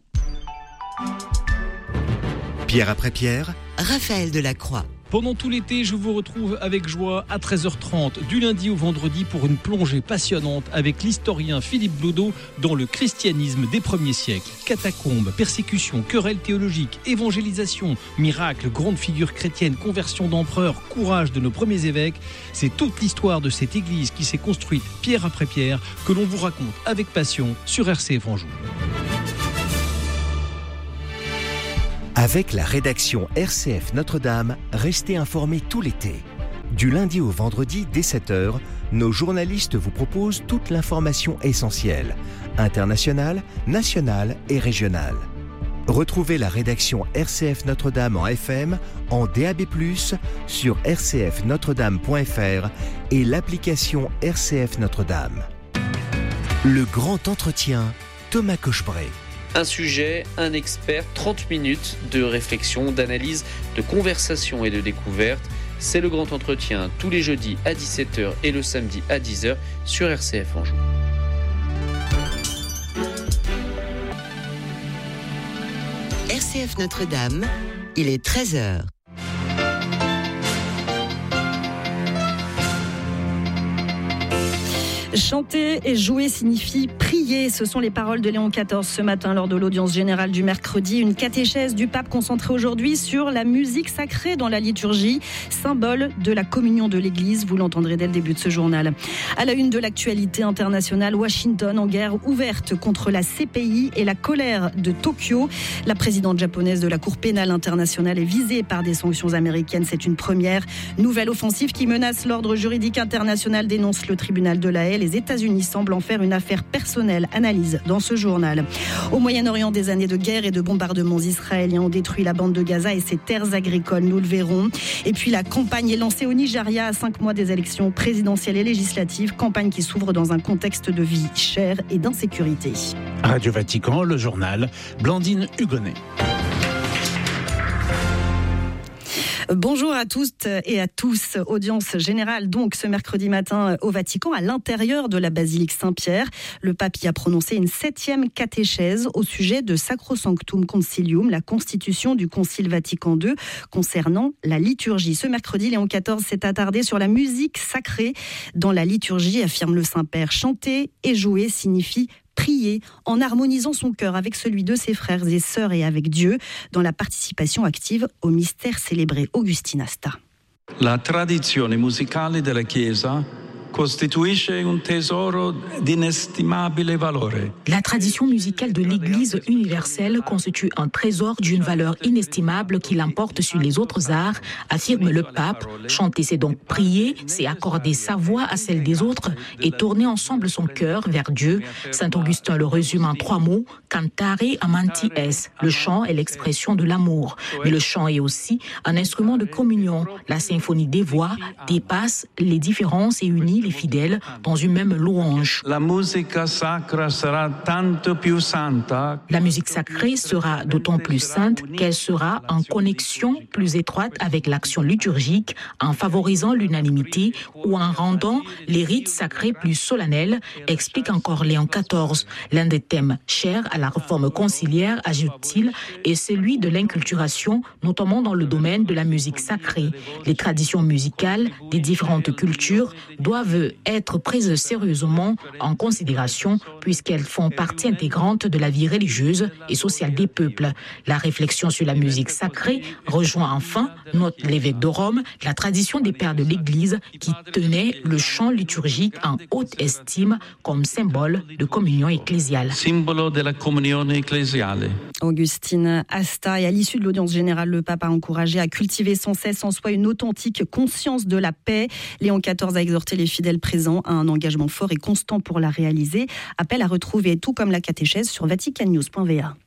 Pierre après pierre, Raphaël Delacroix. Pendant tout l'été, je vous retrouve avec joie à treize heures trente, du lundi au vendredi, pour une plongée passionnante avec l'historien Philippe Blodeau dans le christianisme des premiers siècles. Catacombes, persécutions, querelles théologiques, évangélisation, miracles, grandes figures chrétiennes, conversion d'empereurs, courage de nos premiers évêques. C'est toute l'histoire de cette église qui s'est construite pierre après pierre que l'on vous raconte avec passion sur R C F Anjou. avec la rédaction R C F Notre-Dame, restez informés tout l'été. Du lundi au vendredi dès sept heures, nos journalistes vous proposent toute l'information essentielle, internationale, nationale et régionale. Retrouvez la rédaction R C F Notre-Dame en F M, en D A B plus, sur r c f notre dame point f r et l'application R C F Notre-Dame. Le grand entretien, Thomas Cochebray. Un sujet, un expert, trente minutes de réflexion, d'analyse, de conversation et de découverte. C'est le grand entretien tous les jeudis à dix-sept heures et le samedi à dix heures sur R C F Anjou. R C F Notre-Dame, il est treize heures. Chanter et jouer signifie prier. Ce sont les paroles de Léon quatorze ce matin lors de l'audience générale du mercredi. Une catéchèse du pape concentrée aujourd'hui sur la musique sacrée dans la liturgie, symbole de la communion de l'Église. Vous l'entendrez dès le début de ce journal. À la une de l'actualité internationale, Washington en guerre ouverte contre la C P I et la colère de Tokyo. La présidente japonaise de la Cour pénale internationale est visée par des sanctions américaines. C'est une première. Nouvelle offensive qui menace l'ordre juridique international, dénonce le tribunal de La Haye. Les États-Unis semblent en faire une affaire personnelle, analyse dans ce journal. Au Moyen-Orient, des années de guerre et de bombardements israéliens ont détruit la bande de Gaza et ses terres agricoles, nous le verrons. Et puis la campagne est lancée au Nigeria à cinq mois des élections présidentielles et législatives, campagne qui s'ouvre dans un contexte de vie chère et d'insécurité. Radio Vatican, le journal, Blandine Hugonnet. Bonjour à toutes et à tous. Audience générale donc ce mercredi matin au Vatican, à l'intérieur de la basilique Saint-Pierre. Le pape y a prononcé une septième catéchèse au sujet de Sacrosanctum Concilium, la constitution du Concile Vatican deux concernant la liturgie. Ce mercredi, Léon quatorze s'est attardé sur la musique sacrée dans la liturgie, affirme le Saint-Père. Chanter et jouer signifie prier en harmonisant son cœur avec celui de ses frères et sœurs et avec Dieu dans la participation active au mystère célébré. Augustine Asta. La tradizione musicale della Chiesa costituisce un tesoro d'inestimabile valore. La tradition musicale de l'Église universelle constitue un trésor d'une valeur inestimable qui l'emporte sur les autres arts, affirme le pape. Chanter, c'est donc prier, c'est accorder sa voix à celle des autres et tourner ensemble son cœur vers Dieu. Saint Augustin le résume en trois mots, cantare amanti es. Le chant est l'expression de l'amour. Mais le chant est aussi un instrument de communion. La symphonie des voix dépasse les différences et unit les fidèles dans une même louange. La musica sacra sarà tanto più santa. La musique sacrée sera d'autant plus sainte qu'elle sera en connexion plus étroite avec l'action liturgique, en favorisant l'unanimité ou en rendant les rites sacrés plus solennels, explique encore Léon quatorze. L'un des thèmes chers à la réforme conciliaire, ajoute-t-il, est celui de l'inculturation, notamment dans le domaine de la musique sacrée. Les traditions musicales des différentes cultures doivent être prises sérieusement en considération puisqu'elles font partie intégrante de la vie religieuse et sociale des peuples. La réflexion sur la musique sacrée rejoint enfin, note l'évêque de Rome, la tradition des pères de l'Église qui tenaient le chant liturgique en haute estime comme symbole de communion ecclésiale. Simbolo della comunione ecclesiale. Augustine Asta. Et à l'issue de l'audience générale, le pape a encouragé à cultiver sans cesse en soi une authentique conscience de la paix. Léon quatorze a exhorté les fidèles présents à un engagement fort et constant pour la réaliser. Appel à retrouver tout comme la catéchèse sur vatican news point v a.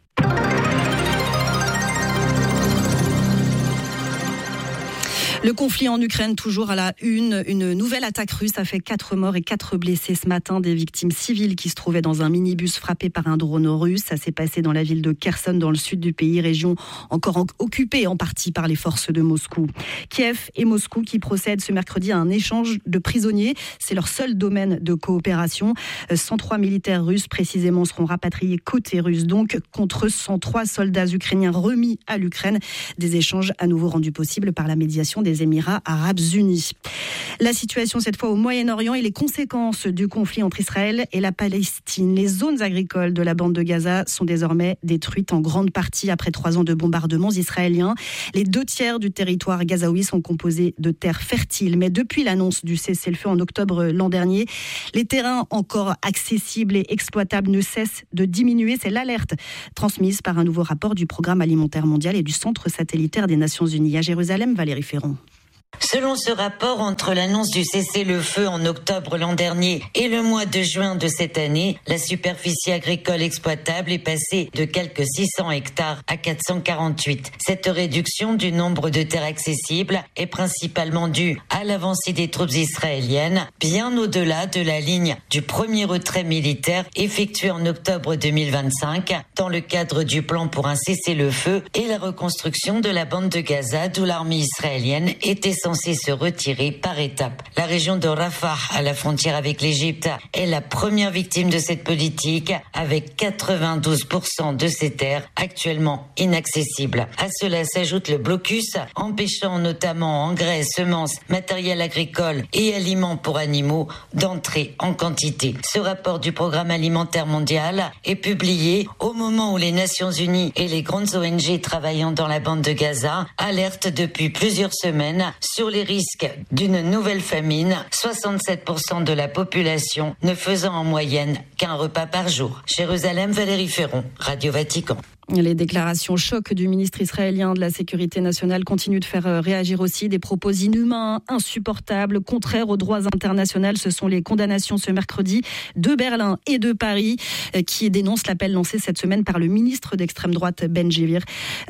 Le conflit en Ukraine, toujours à la une. Une nouvelle attaque russe a fait quatre morts et quatre blessés ce matin. Des victimes civiles qui se trouvaient dans un minibus frappé par un drone russe. Ça s'est passé dans la ville de Kherson, dans le sud du pays, région encore occupée en partie par les forces de Moscou. Kiev et Moscou qui procèdent ce mercredi à un échange de prisonniers. C'est leur seul domaine de coopération. cent trois militaires russes précisément seront rapatriés côté russe, donc contre cent trois soldats ukrainiens remis à l'Ukraine. Des échanges à nouveau rendus possibles par la médiation des Émirats arabes unis. La situation cette fois au Moyen-Orient et les conséquences du conflit entre Israël et la Palestine. Les zones agricoles de la bande de Gaza sont désormais détruites en grande partie après trois ans de bombardements israéliens. Les deux tiers du territoire gazaoui sont composés de terres fertiles. Mais depuis l'annonce du cessez-le-feu en octobre l'an dernier, les terrains encore accessibles et exploitables ne cessent de diminuer. C'est l'alerte transmise par un nouveau rapport du Programme alimentaire mondial et du Centre satellitaire des Nations Unies. À Jérusalem, Valérie Ferron. Selon ce rapport, entre l'annonce du cessez-le-feu en octobre l'an dernier et le mois de juin de cette année, la superficie agricole exploitable est passée de quelques six cents hectares à quatre cent quarante-huit. Cette réduction du nombre de terres accessibles est principalement due à l'avancée des troupes israéliennes, bien au-delà de la ligne du premier retrait militaire effectué en octobre deux mille vingt-cinq dans le cadre du plan pour un cessez-le-feu et la reconstruction de la bande de Gaza d'où l'armée israélienne était censée se retirer par étapes. La région de Rafah, à la frontière avec l'Égypte, est la première victime de cette politique, avec quatre-vingt-douze pour cent de ces terres actuellement inaccessibles. À cela s'ajoute le blocus, empêchant notamment engrais, semences, matériel agricole et aliments pour animaux d'entrer en quantité. Ce rapport du Programme alimentaire mondial est publié au moment où les Nations Unies et les grandes O N G travaillant dans la bande de Gaza alertent depuis plusieurs semaines sur les risques d'une nouvelle famine, soixante-sept pour cent de la population ne faisant en moyenne qu'un repas par jour. Jérusalem, Valérie Ferron, Radio Vatican. Les déclarations choc du ministre israélien de la Sécurité nationale continuent de faire réagir aussi. Des propos inhumains, insupportables, contraires aux droits internationaux. Ce sont les condamnations ce mercredi de Berlin et de Paris qui dénoncent l'appel lancé cette semaine par le ministre d'extrême droite Ben Gvir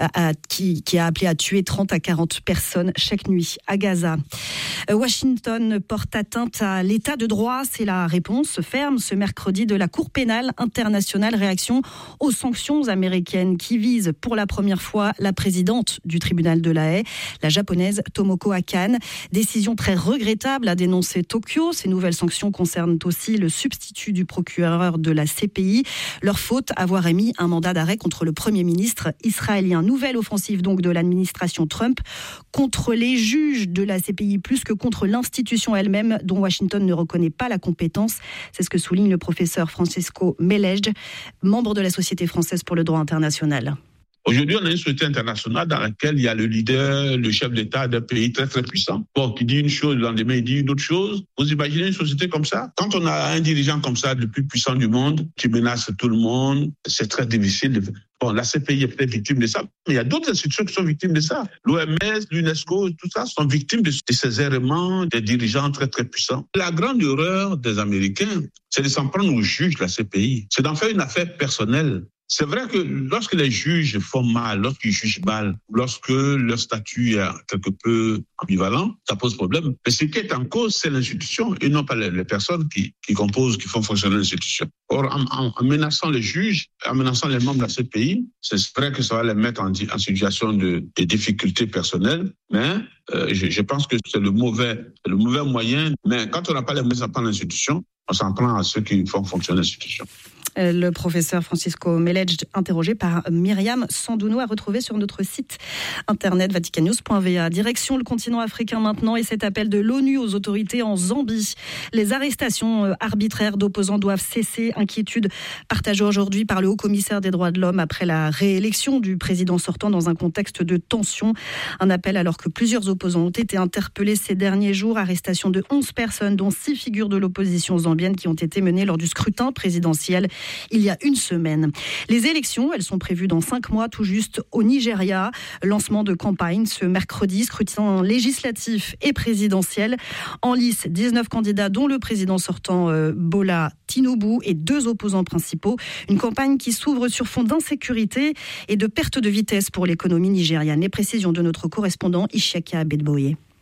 qui, qui a appelé à tuer trente à quarante personnes chaque nuit à Gaza. Washington porte atteinte à l'état de droit. C'est la réponse ferme ce mercredi de la Cour pénale internationale. Réaction aux sanctions américaines qui vise pour la première fois la présidente du tribunal de La Haye, la japonaise Tomoko Akane. Décision très regrettable, a dénoncé Tokyo. Ces nouvelles sanctions concernent aussi le substitut du procureur de la C P I. Leur faute, avoir émis un mandat d'arrêt contre le Premier ministre israélien. Nouvelle offensive donc de l'administration Trump contre les juges de la C P I plus que contre l'institution elle-même dont Washington ne reconnaît pas la compétence. C'est ce que souligne le professeur Francisco Melej, membre de la Société française pour le droit international. Aujourd'hui, on a une société internationale dans laquelle il y a le leader, le chef d'État d'un pays très très puissant. Bon, qui dit une chose, le lendemain, il dit une autre chose. Vous imaginez une société comme ça? Quand on a un dirigeant comme ça, le plus puissant du monde, qui menace tout le monde, c'est très difficile de... Bon, la C P I est peut-être victime de ça, mais il y a d'autres institutions qui sont victimes de ça. L'O M S, l'UNESCO, tout ça sont victimes de ces errements des dirigeants très très puissants. La grande erreur des Américains, c'est de s'en prendre aux juges de la C P I. C'est d'en faire une affaire personnelle. C'est vrai que lorsque les juges font mal, lorsqu'ils jugent mal, lorsque leur statut est quelque peu ambivalent, ça pose problème. Mais ce qui est en cause, c'est l'institution et non pas les, les personnes qui, qui composent, qui font fonctionner l'institution. Or, en, en, en menaçant les juges, en menaçant les membres de la C P I, c'est vrai que ça va les mettre en, en situation de, de difficultés personnelles, mais euh, je, je pense que c'est le mauvais, le mauvais moyen. Mais quand on n'a pas les moyens, ça prend l'institution, on s'en prend à ceux qui font fonctionner l'institution. Le professeur Francisco Melej, interrogé par Myriam Sandouno, à retrouver sur notre site internet vaticannews point v a. Direction le continent africain maintenant et cet appel de l'ONU aux autorités en Zambie. Les arrestations arbitraires d'opposants doivent cesser. Inquiétude partagée aujourd'hui par le haut-commissaire des droits de l'homme après la réélection du président sortant dans un contexte de tension. Un appel alors que plusieurs opposants ont été interpellés ces derniers jours. Arrestation de onze personnes, dont six figures de l'opposition zambienne qui ont été menées lors du scrutin présidentiel il y a une semaine. Les élections, elles sont prévues dans cinq mois tout juste au Nigeria. Lancement de campagne ce mercredi, scrutin législatif et présidentiel. En lice, dix-neuf candidats dont le président sortant euh, Bola Tinubu et deux opposants principaux. Une campagne qui s'ouvre sur fond d'insécurité et de perte de vitesse pour l'économie nigériane. Les précisions de notre correspondant Ishiaka Bedboye.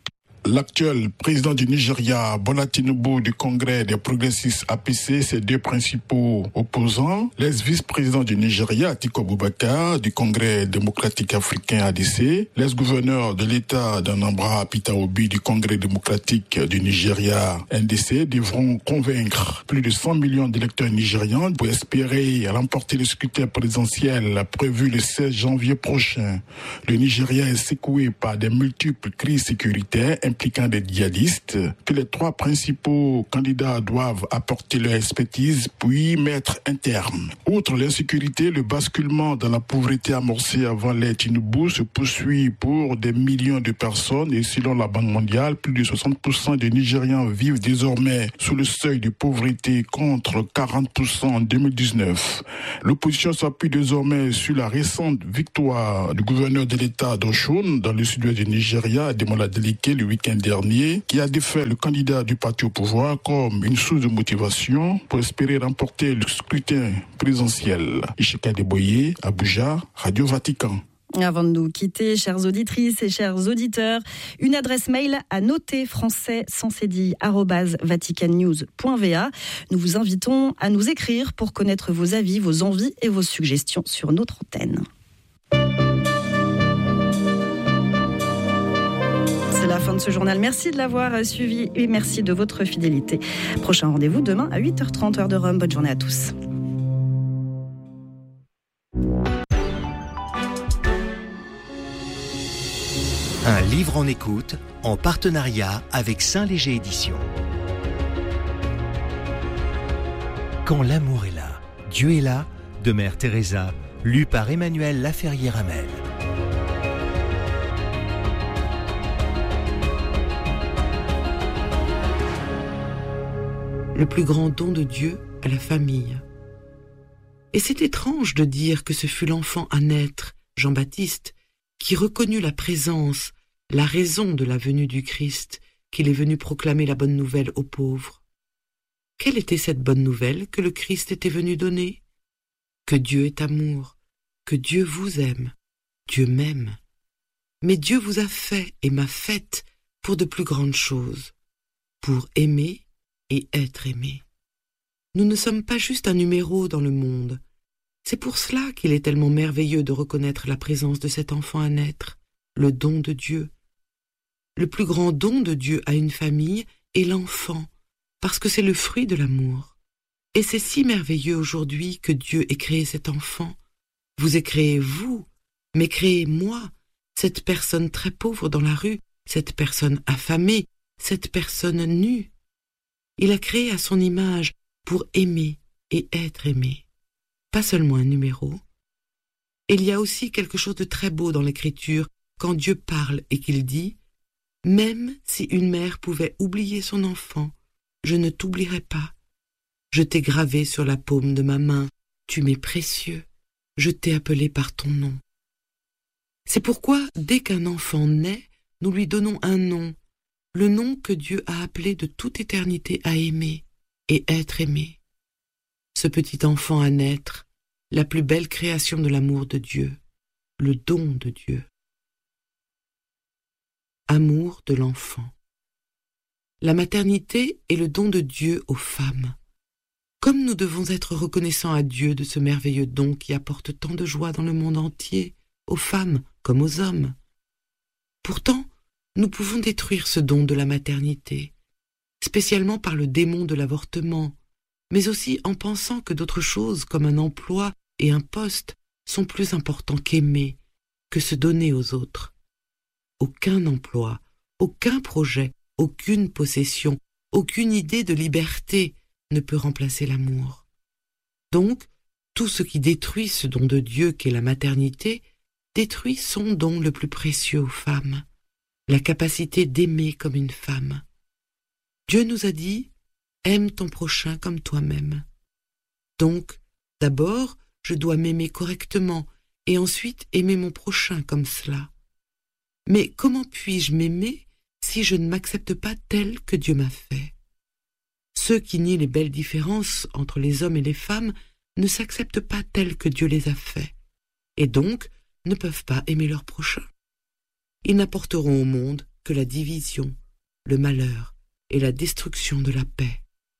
L'actuel président du Nigeria, Bola Tinubu du Congrès des progressistes A P C, ses deux principaux opposants, l'ex-vice-président du Nigeria, Atiku Abubakar, du Congrès démocratique africain A D C, l'ex-gouverneur de l'État d'Anambra, Peter Obi, du Congrès démocratique du Nigeria, N D C, devront convaincre plus de cent millions d'électeurs nigérians pour espérer remporter le scrutin présidentiel prévu le seize janvier prochain. Le Nigeria est secoué par des multiples crises sécuritaires impliquant des djihadistes que les trois principaux candidats doivent apporter leur expertise puis mettre un terme. Outre l'insécurité, le basculement dans la pauvreté amorcé avant l'ère Tinubu se poursuit pour des millions de personnes et selon la Banque mondiale, plus de soixante pour cent des Nigérians vivent désormais sous le seuil de pauvreté contre quarante pour cent en deux mille dix-neuf. L'opposition s'appuie désormais sur la récente victoire du gouverneur de l'État d'Oshun dans le sud-ouest du Nigeria, Ademola Adeleke, le week-end dernier, qui a défait le candidat du parti au pouvoir comme une source de motivation pour espérer remporter le scrutin présidentiel. Ishika Deboye, Abuja, Radio Vatican. Avant de nous quitter, chères auditrices et chers auditeurs, une adresse mail à noter français sans cédille arobase vaticannews point v a. Nous vous invitons à nous écrire pour connaître vos avis, vos envies et vos suggestions sur notre antenne. C'est la fin de ce journal. Merci de l'avoir suivi et merci de votre fidélité. Prochain rendez-vous demain à huit heures trente heure de Rome. Bonne journée à tous. Un livre en écoute en partenariat avec Saint-Léger Éditions. Quand l'amour est là, Dieu est là, de Mère Teresa, lu par Emmanuel Laferrière-Hamel. Le plus grand don de Dieu à la famille. Et c'est étrange de dire que ce fut l'enfant à naître, Jean-Baptiste, qui reconnut la présence, la raison de la venue du Christ, qu'il est venu proclamer la bonne nouvelle aux pauvres. Quelle était cette bonne nouvelle que le Christ était venu donner? Que Dieu est amour, que Dieu vous aime, Dieu m'aime. Mais Dieu vous a fait et m'a faite pour de plus grandes choses, pour aimer et être aimé. Nous ne sommes pas juste un numéro dans le monde. C'est pour cela qu'il est tellement merveilleux de reconnaître la présence de cet enfant à naître, le don de Dieu. Le plus grand don de Dieu à une famille est l'enfant, parce que c'est le fruit de l'amour. Et c'est si merveilleux aujourd'hui que Dieu ait créé cet enfant. Vous ait créé vous, mais créé moi, cette personne très pauvre dans la rue, cette personne affamée, cette personne nue. Il a créé à son image pour aimer et être aimé. Pas seulement un numéro. Et il y a aussi quelque chose de très beau dans l'écriture quand Dieu parle et qu'il dit « Même si une mère pouvait oublier son enfant, je ne t'oublierai pas. Je t'ai gravé sur la paume de ma main, tu m'es précieux, je t'ai appelé par ton nom. » C'est pourquoi, dès qu'un enfant naît, nous lui donnons un nom, le nom que Dieu a appelé de toute éternité à aimer et être aimé. Ce petit enfant à naître, la plus belle création de l'amour de Dieu, le don de Dieu. Amour de l'enfant. La maternité est le don de Dieu aux femmes. Comme nous devons être reconnaissants à Dieu de ce merveilleux don qui apporte tant de joie dans le monde entier, aux femmes comme aux hommes. Pourtant, nous pouvons détruire ce don de la maternité, spécialement par le démon de l'avortement, mais aussi en pensant que d'autres choses comme un emploi et un poste sont plus importants qu'aimer, que se donner aux autres. Aucun emploi, aucun projet, aucune possession, aucune idée de liberté ne peut remplacer l'amour. Donc, tout ce qui détruit ce don de Dieu qu'est la maternité, détruit son don le plus précieux aux femmes, la capacité d'aimer comme une femme. Dieu nous a dit « Aime ton prochain comme toi-même ». Donc, d'abord, je dois m'aimer correctement et ensuite aimer mon prochain comme cela. Mais comment puis-je m'aimer si je ne m'accepte pas tel que Dieu m'a fait? Ceux qui nient les belles différences entre les hommes et les femmes ne s'acceptent pas tels que Dieu les a faits, et donc ne peuvent pas aimer leur prochain. Ils n'apporteront au monde que la division, le malheur et la destruction de la paix.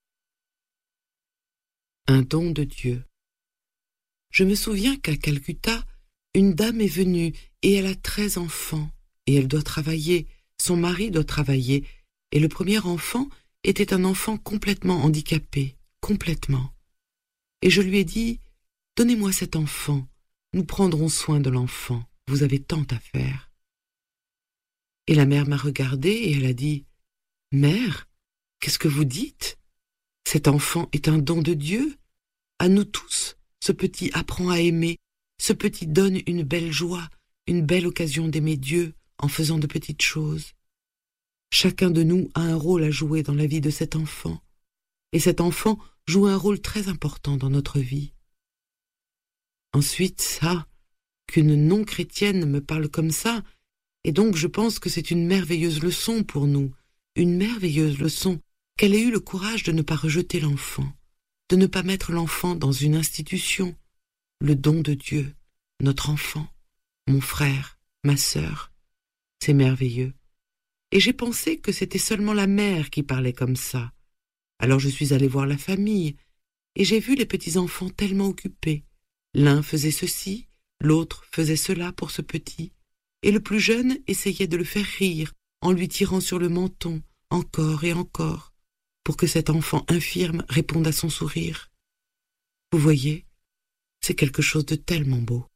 Un don de Dieu. Je me souviens qu'à Calcutta, une dame est venue et elle a treize enfants et elle doit travailler, son mari doit travailler et le premier enfant était un enfant complètement handicapé, complètement. Et je lui ai dit, « Donnez-moi cet enfant, nous prendrons soin de l'enfant, vous avez tant à faire. » Et la mère m'a regardée et elle a dit, « Mère, qu'est-ce que vous dites? Cet enfant est un don de Dieu. À nous tous, ce petit apprend à aimer, ce petit donne une belle joie, une belle occasion d'aimer Dieu en faisant de petites choses. Chacun de nous a un rôle à jouer dans la vie de cet enfant, et cet enfant joue un rôle très important dans notre vie. » Ensuite, ça, qu'une non-chrétienne me parle comme ça, et donc je pense que c'est une merveilleuse leçon pour nous, une merveilleuse leçon, qu'elle ait eu le courage de ne pas rejeter l'enfant, de ne pas mettre l'enfant dans une institution, le don de Dieu, notre enfant, mon frère, ma sœur. C'est merveilleux. Et j'ai pensé que c'était seulement la mère qui parlait comme ça. Alors je suis allée voir la famille, et j'ai vu les petits-enfants tellement occupés. L'un faisait ceci, l'autre faisait cela pour ce petit, et le plus jeune essayait de le faire rire en lui tirant sur le menton, encore et encore, pour que cet enfant infirme réponde à son sourire. Vous voyez, c'est quelque chose de tellement beau.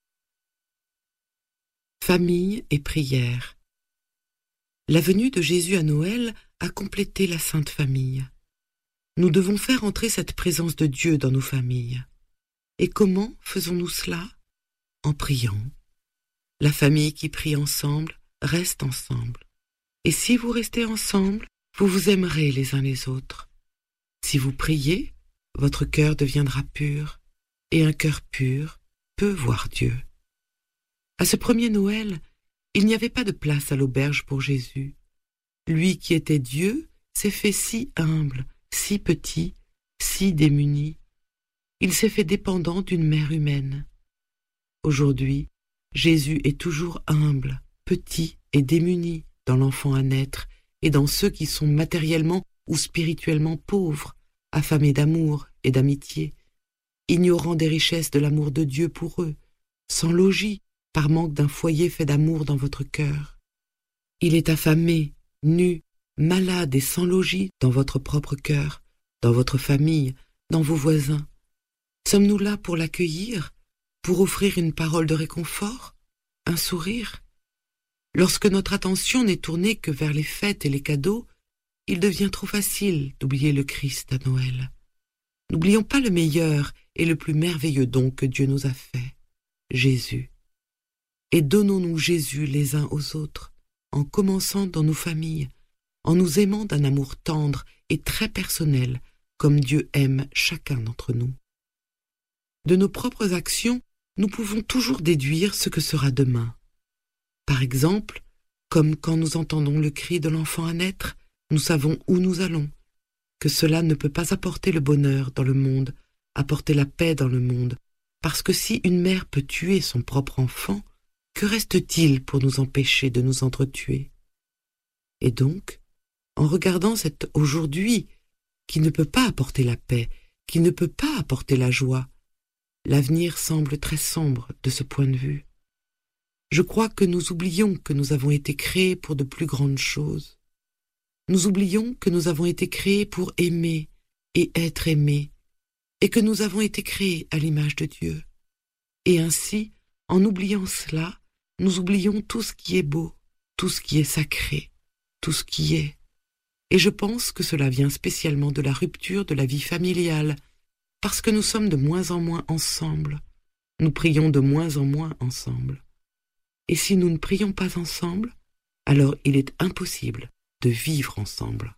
Famille et prière. La venue de Jésus à Noël a complété la Sainte Famille. Nous devons faire entrer cette présence de Dieu dans nos familles. Et comment faisons-nous cela? En priant. La famille qui prie ensemble reste ensemble. Et si vous restez ensemble, vous vous aimerez les uns les autres. Si vous priez, votre cœur deviendra pur, et un cœur pur peut voir Dieu. À ce premier Noël, il n'y avait pas de place à l'auberge pour Jésus. Lui qui était Dieu s'est fait si humble, si petit, si démuni. Il s'est fait dépendant d'une mère humaine. Aujourd'hui, Jésus est toujours humble, petit et démuni dans l'enfant à naître et dans ceux qui sont matériellement ou spirituellement pauvres, affamés d'amour et d'amitié, ignorant des richesses de l'amour de Dieu pour eux, sans logis, par manque d'un foyer fait d'amour dans votre cœur. Il est affamé, nu, malade et sans logis dans votre propre cœur, dans votre famille, dans vos voisins. Sommes-nous là pour l'accueillir, pour offrir une parole de réconfort, un sourire? Lorsque notre attention n'est tournée que vers les fêtes et les cadeaux, il devient trop facile d'oublier le Christ à Noël. N'oublions pas le meilleur et le plus merveilleux don que Dieu nous a fait, Jésus. Et donnons-nous Jésus les uns aux autres, en commençant dans nos familles, en nous aimant d'un amour tendre et très personnel, comme Dieu aime chacun d'entre nous. De nos propres actions, nous pouvons toujours déduire ce que sera demain. Par exemple, comme quand nous entendons le cri de l'enfant à naître, nous savons où nous allons, que cela ne peut pas apporter le bonheur dans le monde, apporter la paix dans le monde, parce que si une mère peut tuer son propre enfant, que reste-t-il pour nous empêcher de nous entretuer? Et donc, en regardant cet aujourd'hui qui ne peut pas apporter la paix, qui ne peut pas apporter la joie, l'avenir semble très sombre de ce point de vue. Je crois que nous oublions que nous avons été créés pour de plus grandes choses. Nous oublions que nous avons été créés pour aimer et être aimés, et que nous avons été créés à l'image de Dieu. Et ainsi, en oubliant cela, nous oublions tout ce qui est beau, tout ce qui est sacré, tout ce qui est. Et je pense que cela vient spécialement de la rupture de la vie familiale, parce que nous sommes de moins en moins ensemble. Nous prions de moins en moins ensemble. Et si nous ne prions pas ensemble, alors il est impossible de vivre ensemble.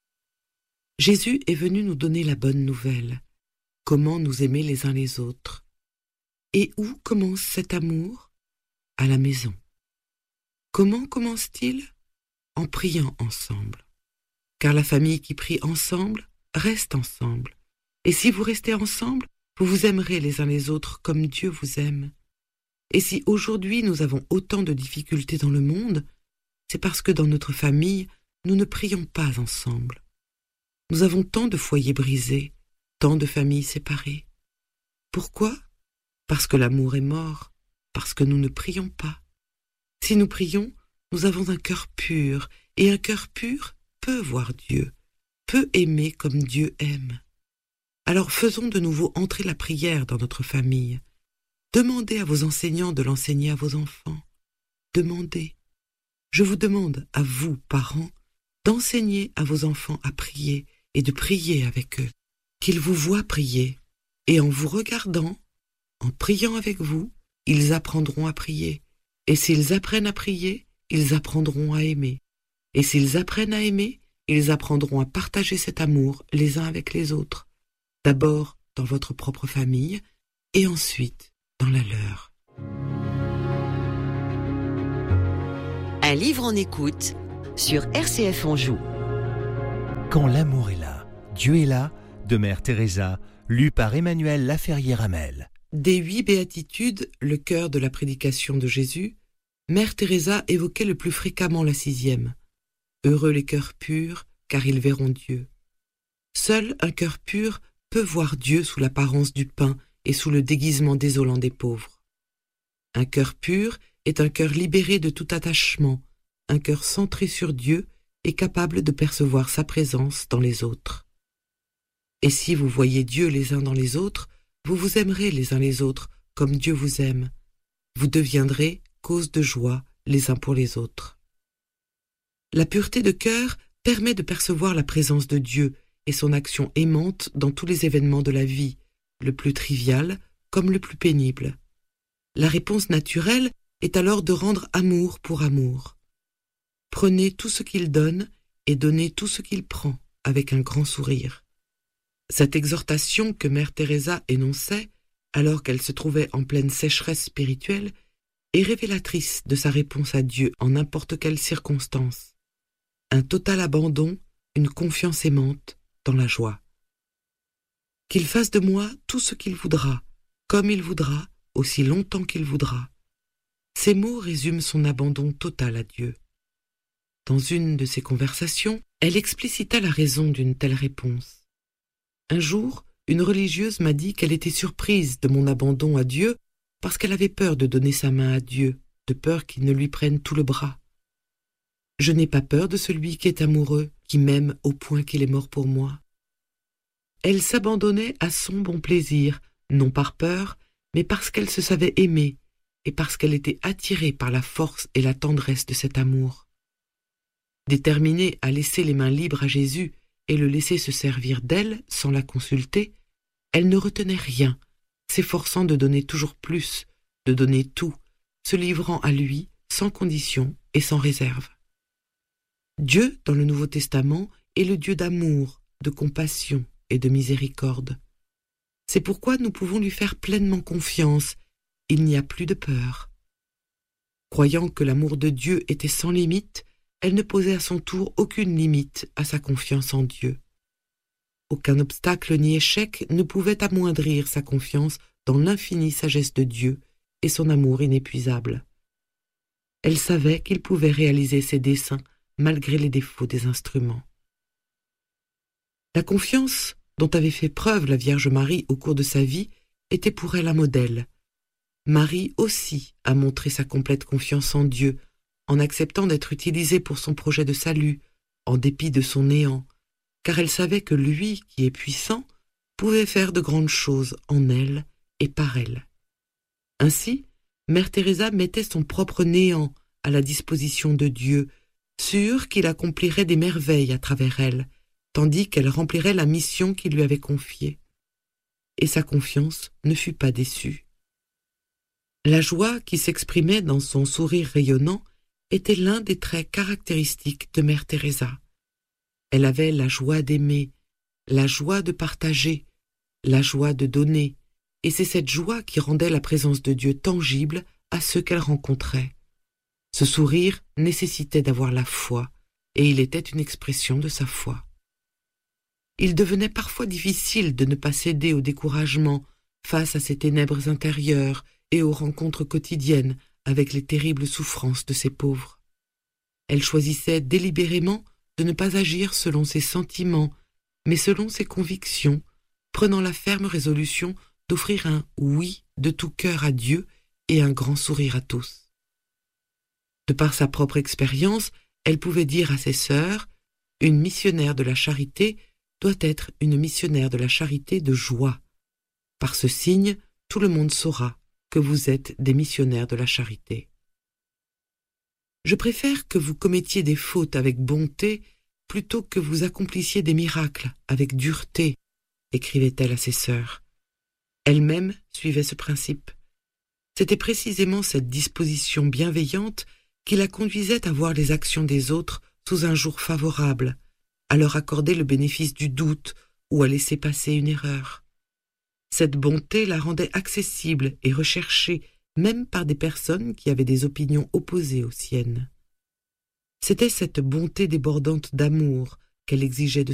Jésus est venu nous donner la bonne nouvelle, comment nous aimer les uns les autres. Et où commence cet amour? À la maison. Comment commence-t-il? En priant ensemble. Car la famille qui prie ensemble reste ensemble. Et si vous restez ensemble, vous vous aimerez les uns les autres comme Dieu vous aime. Et si aujourd'hui nous avons autant de difficultés dans le monde, c'est parce que dans notre famille, nous ne prions pas ensemble. Nous avons tant de foyers brisés, tant de familles séparées. Pourquoi ? Parce que l'amour est mort, parce que nous ne prions pas. Si nous prions, nous avons un cœur pur, et un cœur pur peut voir Dieu, peut aimer comme Dieu aime. Alors faisons de nouveau entrer la prière dans notre famille. Demandez à vos enseignants de l'enseigner à vos enfants. Demandez. Je vous demande, à vous, parents, d'enseigner à vos enfants à prier et de prier avec eux, qu'ils vous voient prier, et en vous regardant, en priant avec vous, ils apprendront à prier. Et s'ils apprennent à prier, ils apprendront à aimer. Et s'ils apprennent à aimer, ils apprendront à partager cet amour les uns avec les autres, d'abord dans votre propre famille, et ensuite dans la leur. Un livre en écoute sur R C F Anjou. Quand l'amour est là, Dieu est là, de Mère Teresa, lu par Emmanuel Laferrière-Hamel. Des huit béatitudes, le cœur de la prédication de Jésus, Mère Teresa évoquait le plus fréquemment la sixième. Heureux les cœurs purs, car ils verront Dieu. Seul un cœur pur peut voir Dieu sous l'apparence du pain et sous le déguisement désolant des pauvres. Un cœur pur est un cœur libéré de tout attachement, un cœur centré sur Dieu et capable de percevoir sa présence dans les autres. Et si vous voyez Dieu les uns dans les autres, vous vous aimerez les uns les autres comme Dieu vous aime. Vous deviendrez cause de joie les uns pour les autres. La pureté de cœur permet de percevoir la présence de Dieu et son action aimante dans tous les événements de la vie, le plus trivial comme le plus pénible. La réponse naturelle est alors de rendre amour pour amour. Prenez tout ce qu'il donne et donnez tout ce qu'il prend avec un grand sourire. Cette exhortation que Mère Teresa énonçait, alors qu'elle se trouvait en pleine sécheresse spirituelle, est révélatrice de sa réponse à Dieu en n'importe quelle circonstance. Un total abandon, une confiance aimante dans la joie. Qu'il fasse de moi tout ce qu'il voudra, comme il voudra, aussi longtemps qu'il voudra. Ces mots résument son abandon total à Dieu. Dans une de ses conversations, elle explicita la raison d'une telle réponse. Un jour, une religieuse m'a dit qu'elle était surprise de mon abandon à Dieu parce qu'elle avait peur de donner sa main à Dieu, de peur qu'il ne lui prenne tout le bras. Je n'ai pas peur de celui qui est amoureux, qui m'aime au point qu'il est mort pour moi. Elle s'abandonnait à son bon plaisir, non par peur, mais parce qu'elle se savait aimée et parce qu'elle était attirée par la force et la tendresse de cet amour. Déterminée à laisser les mains libres à Jésus et le laisser se servir d'elle sans la consulter, elle ne retenait rien, s'efforçant de donner toujours plus, de donner tout, se livrant à lui sans condition et sans réserve. Dieu, dans le Nouveau Testament, est le Dieu d'amour, de compassion et de miséricorde. C'est pourquoi nous pouvons lui faire pleinement confiance, il n'y a plus de peur. Croyant que l'amour de Dieu était sans limite, elle ne posait à son tour aucune limite à sa confiance en Dieu. Aucun obstacle ni échec ne pouvait amoindrir sa confiance dans l'infinie sagesse de Dieu et son amour inépuisable. Elle savait qu'il pouvait réaliser ses desseins malgré les défauts des instruments. La confiance dont avait fait preuve la Vierge Marie au cours de sa vie était pour elle un modèle. Marie aussi a montré sa complète confiance en Dieu, en acceptant d'être utilisée pour son projet de salut, en dépit de son néant, car elle savait que lui, qui est puissant, pouvait faire de grandes choses en elle et par elle. Ainsi, Mère Teresa mettait son propre néant à la disposition de Dieu, sûre qu'il accomplirait des merveilles à travers elle, tandis qu'elle remplirait la mission qu'il lui avait confiée. Et sa confiance ne fut pas déçue. La joie qui s'exprimait dans son sourire rayonnant était l'un des traits caractéristiques de Mère Teresa. Elle avait la joie d'aimer, la joie de partager, la joie de donner, et c'est cette joie qui rendait la présence de Dieu tangible à ceux qu'elle rencontrait. Ce sourire nécessitait d'avoir la foi, et il était une expression de sa foi. Il devenait parfois difficile de ne pas céder au découragement face à ces ténèbres intérieures et aux rencontres quotidiennes avec les terribles souffrances de ces pauvres. Elle choisissait délibérément de ne pas agir selon ses sentiments, mais selon ses convictions, prenant la ferme résolution d'offrir un oui de tout cœur à Dieu et un grand sourire à tous. De par sa propre expérience, elle pouvait dire à ses sœurs, « Une missionnaire de la charité doit être une missionnaire de la charité de joie. Par ce signe, tout le monde saura que vous êtes des missionnaires de la charité. Je préfère que vous commettiez des fautes avec bonté plutôt que vous accomplissiez des miracles avec dureté, écrivait-elle à ses sœurs. Elle-même suivait ce principe. C'était précisément cette disposition bienveillante qui la conduisait à voir les actions des autres sous un jour favorable, à leur accorder le bénéfice du doute ou à laisser passer une erreur. Cette bonté la rendait accessible et recherchée même par des personnes qui avaient des opinions opposées aux siennes. C'était cette bonté débordante d'amour qu'elle exigeait de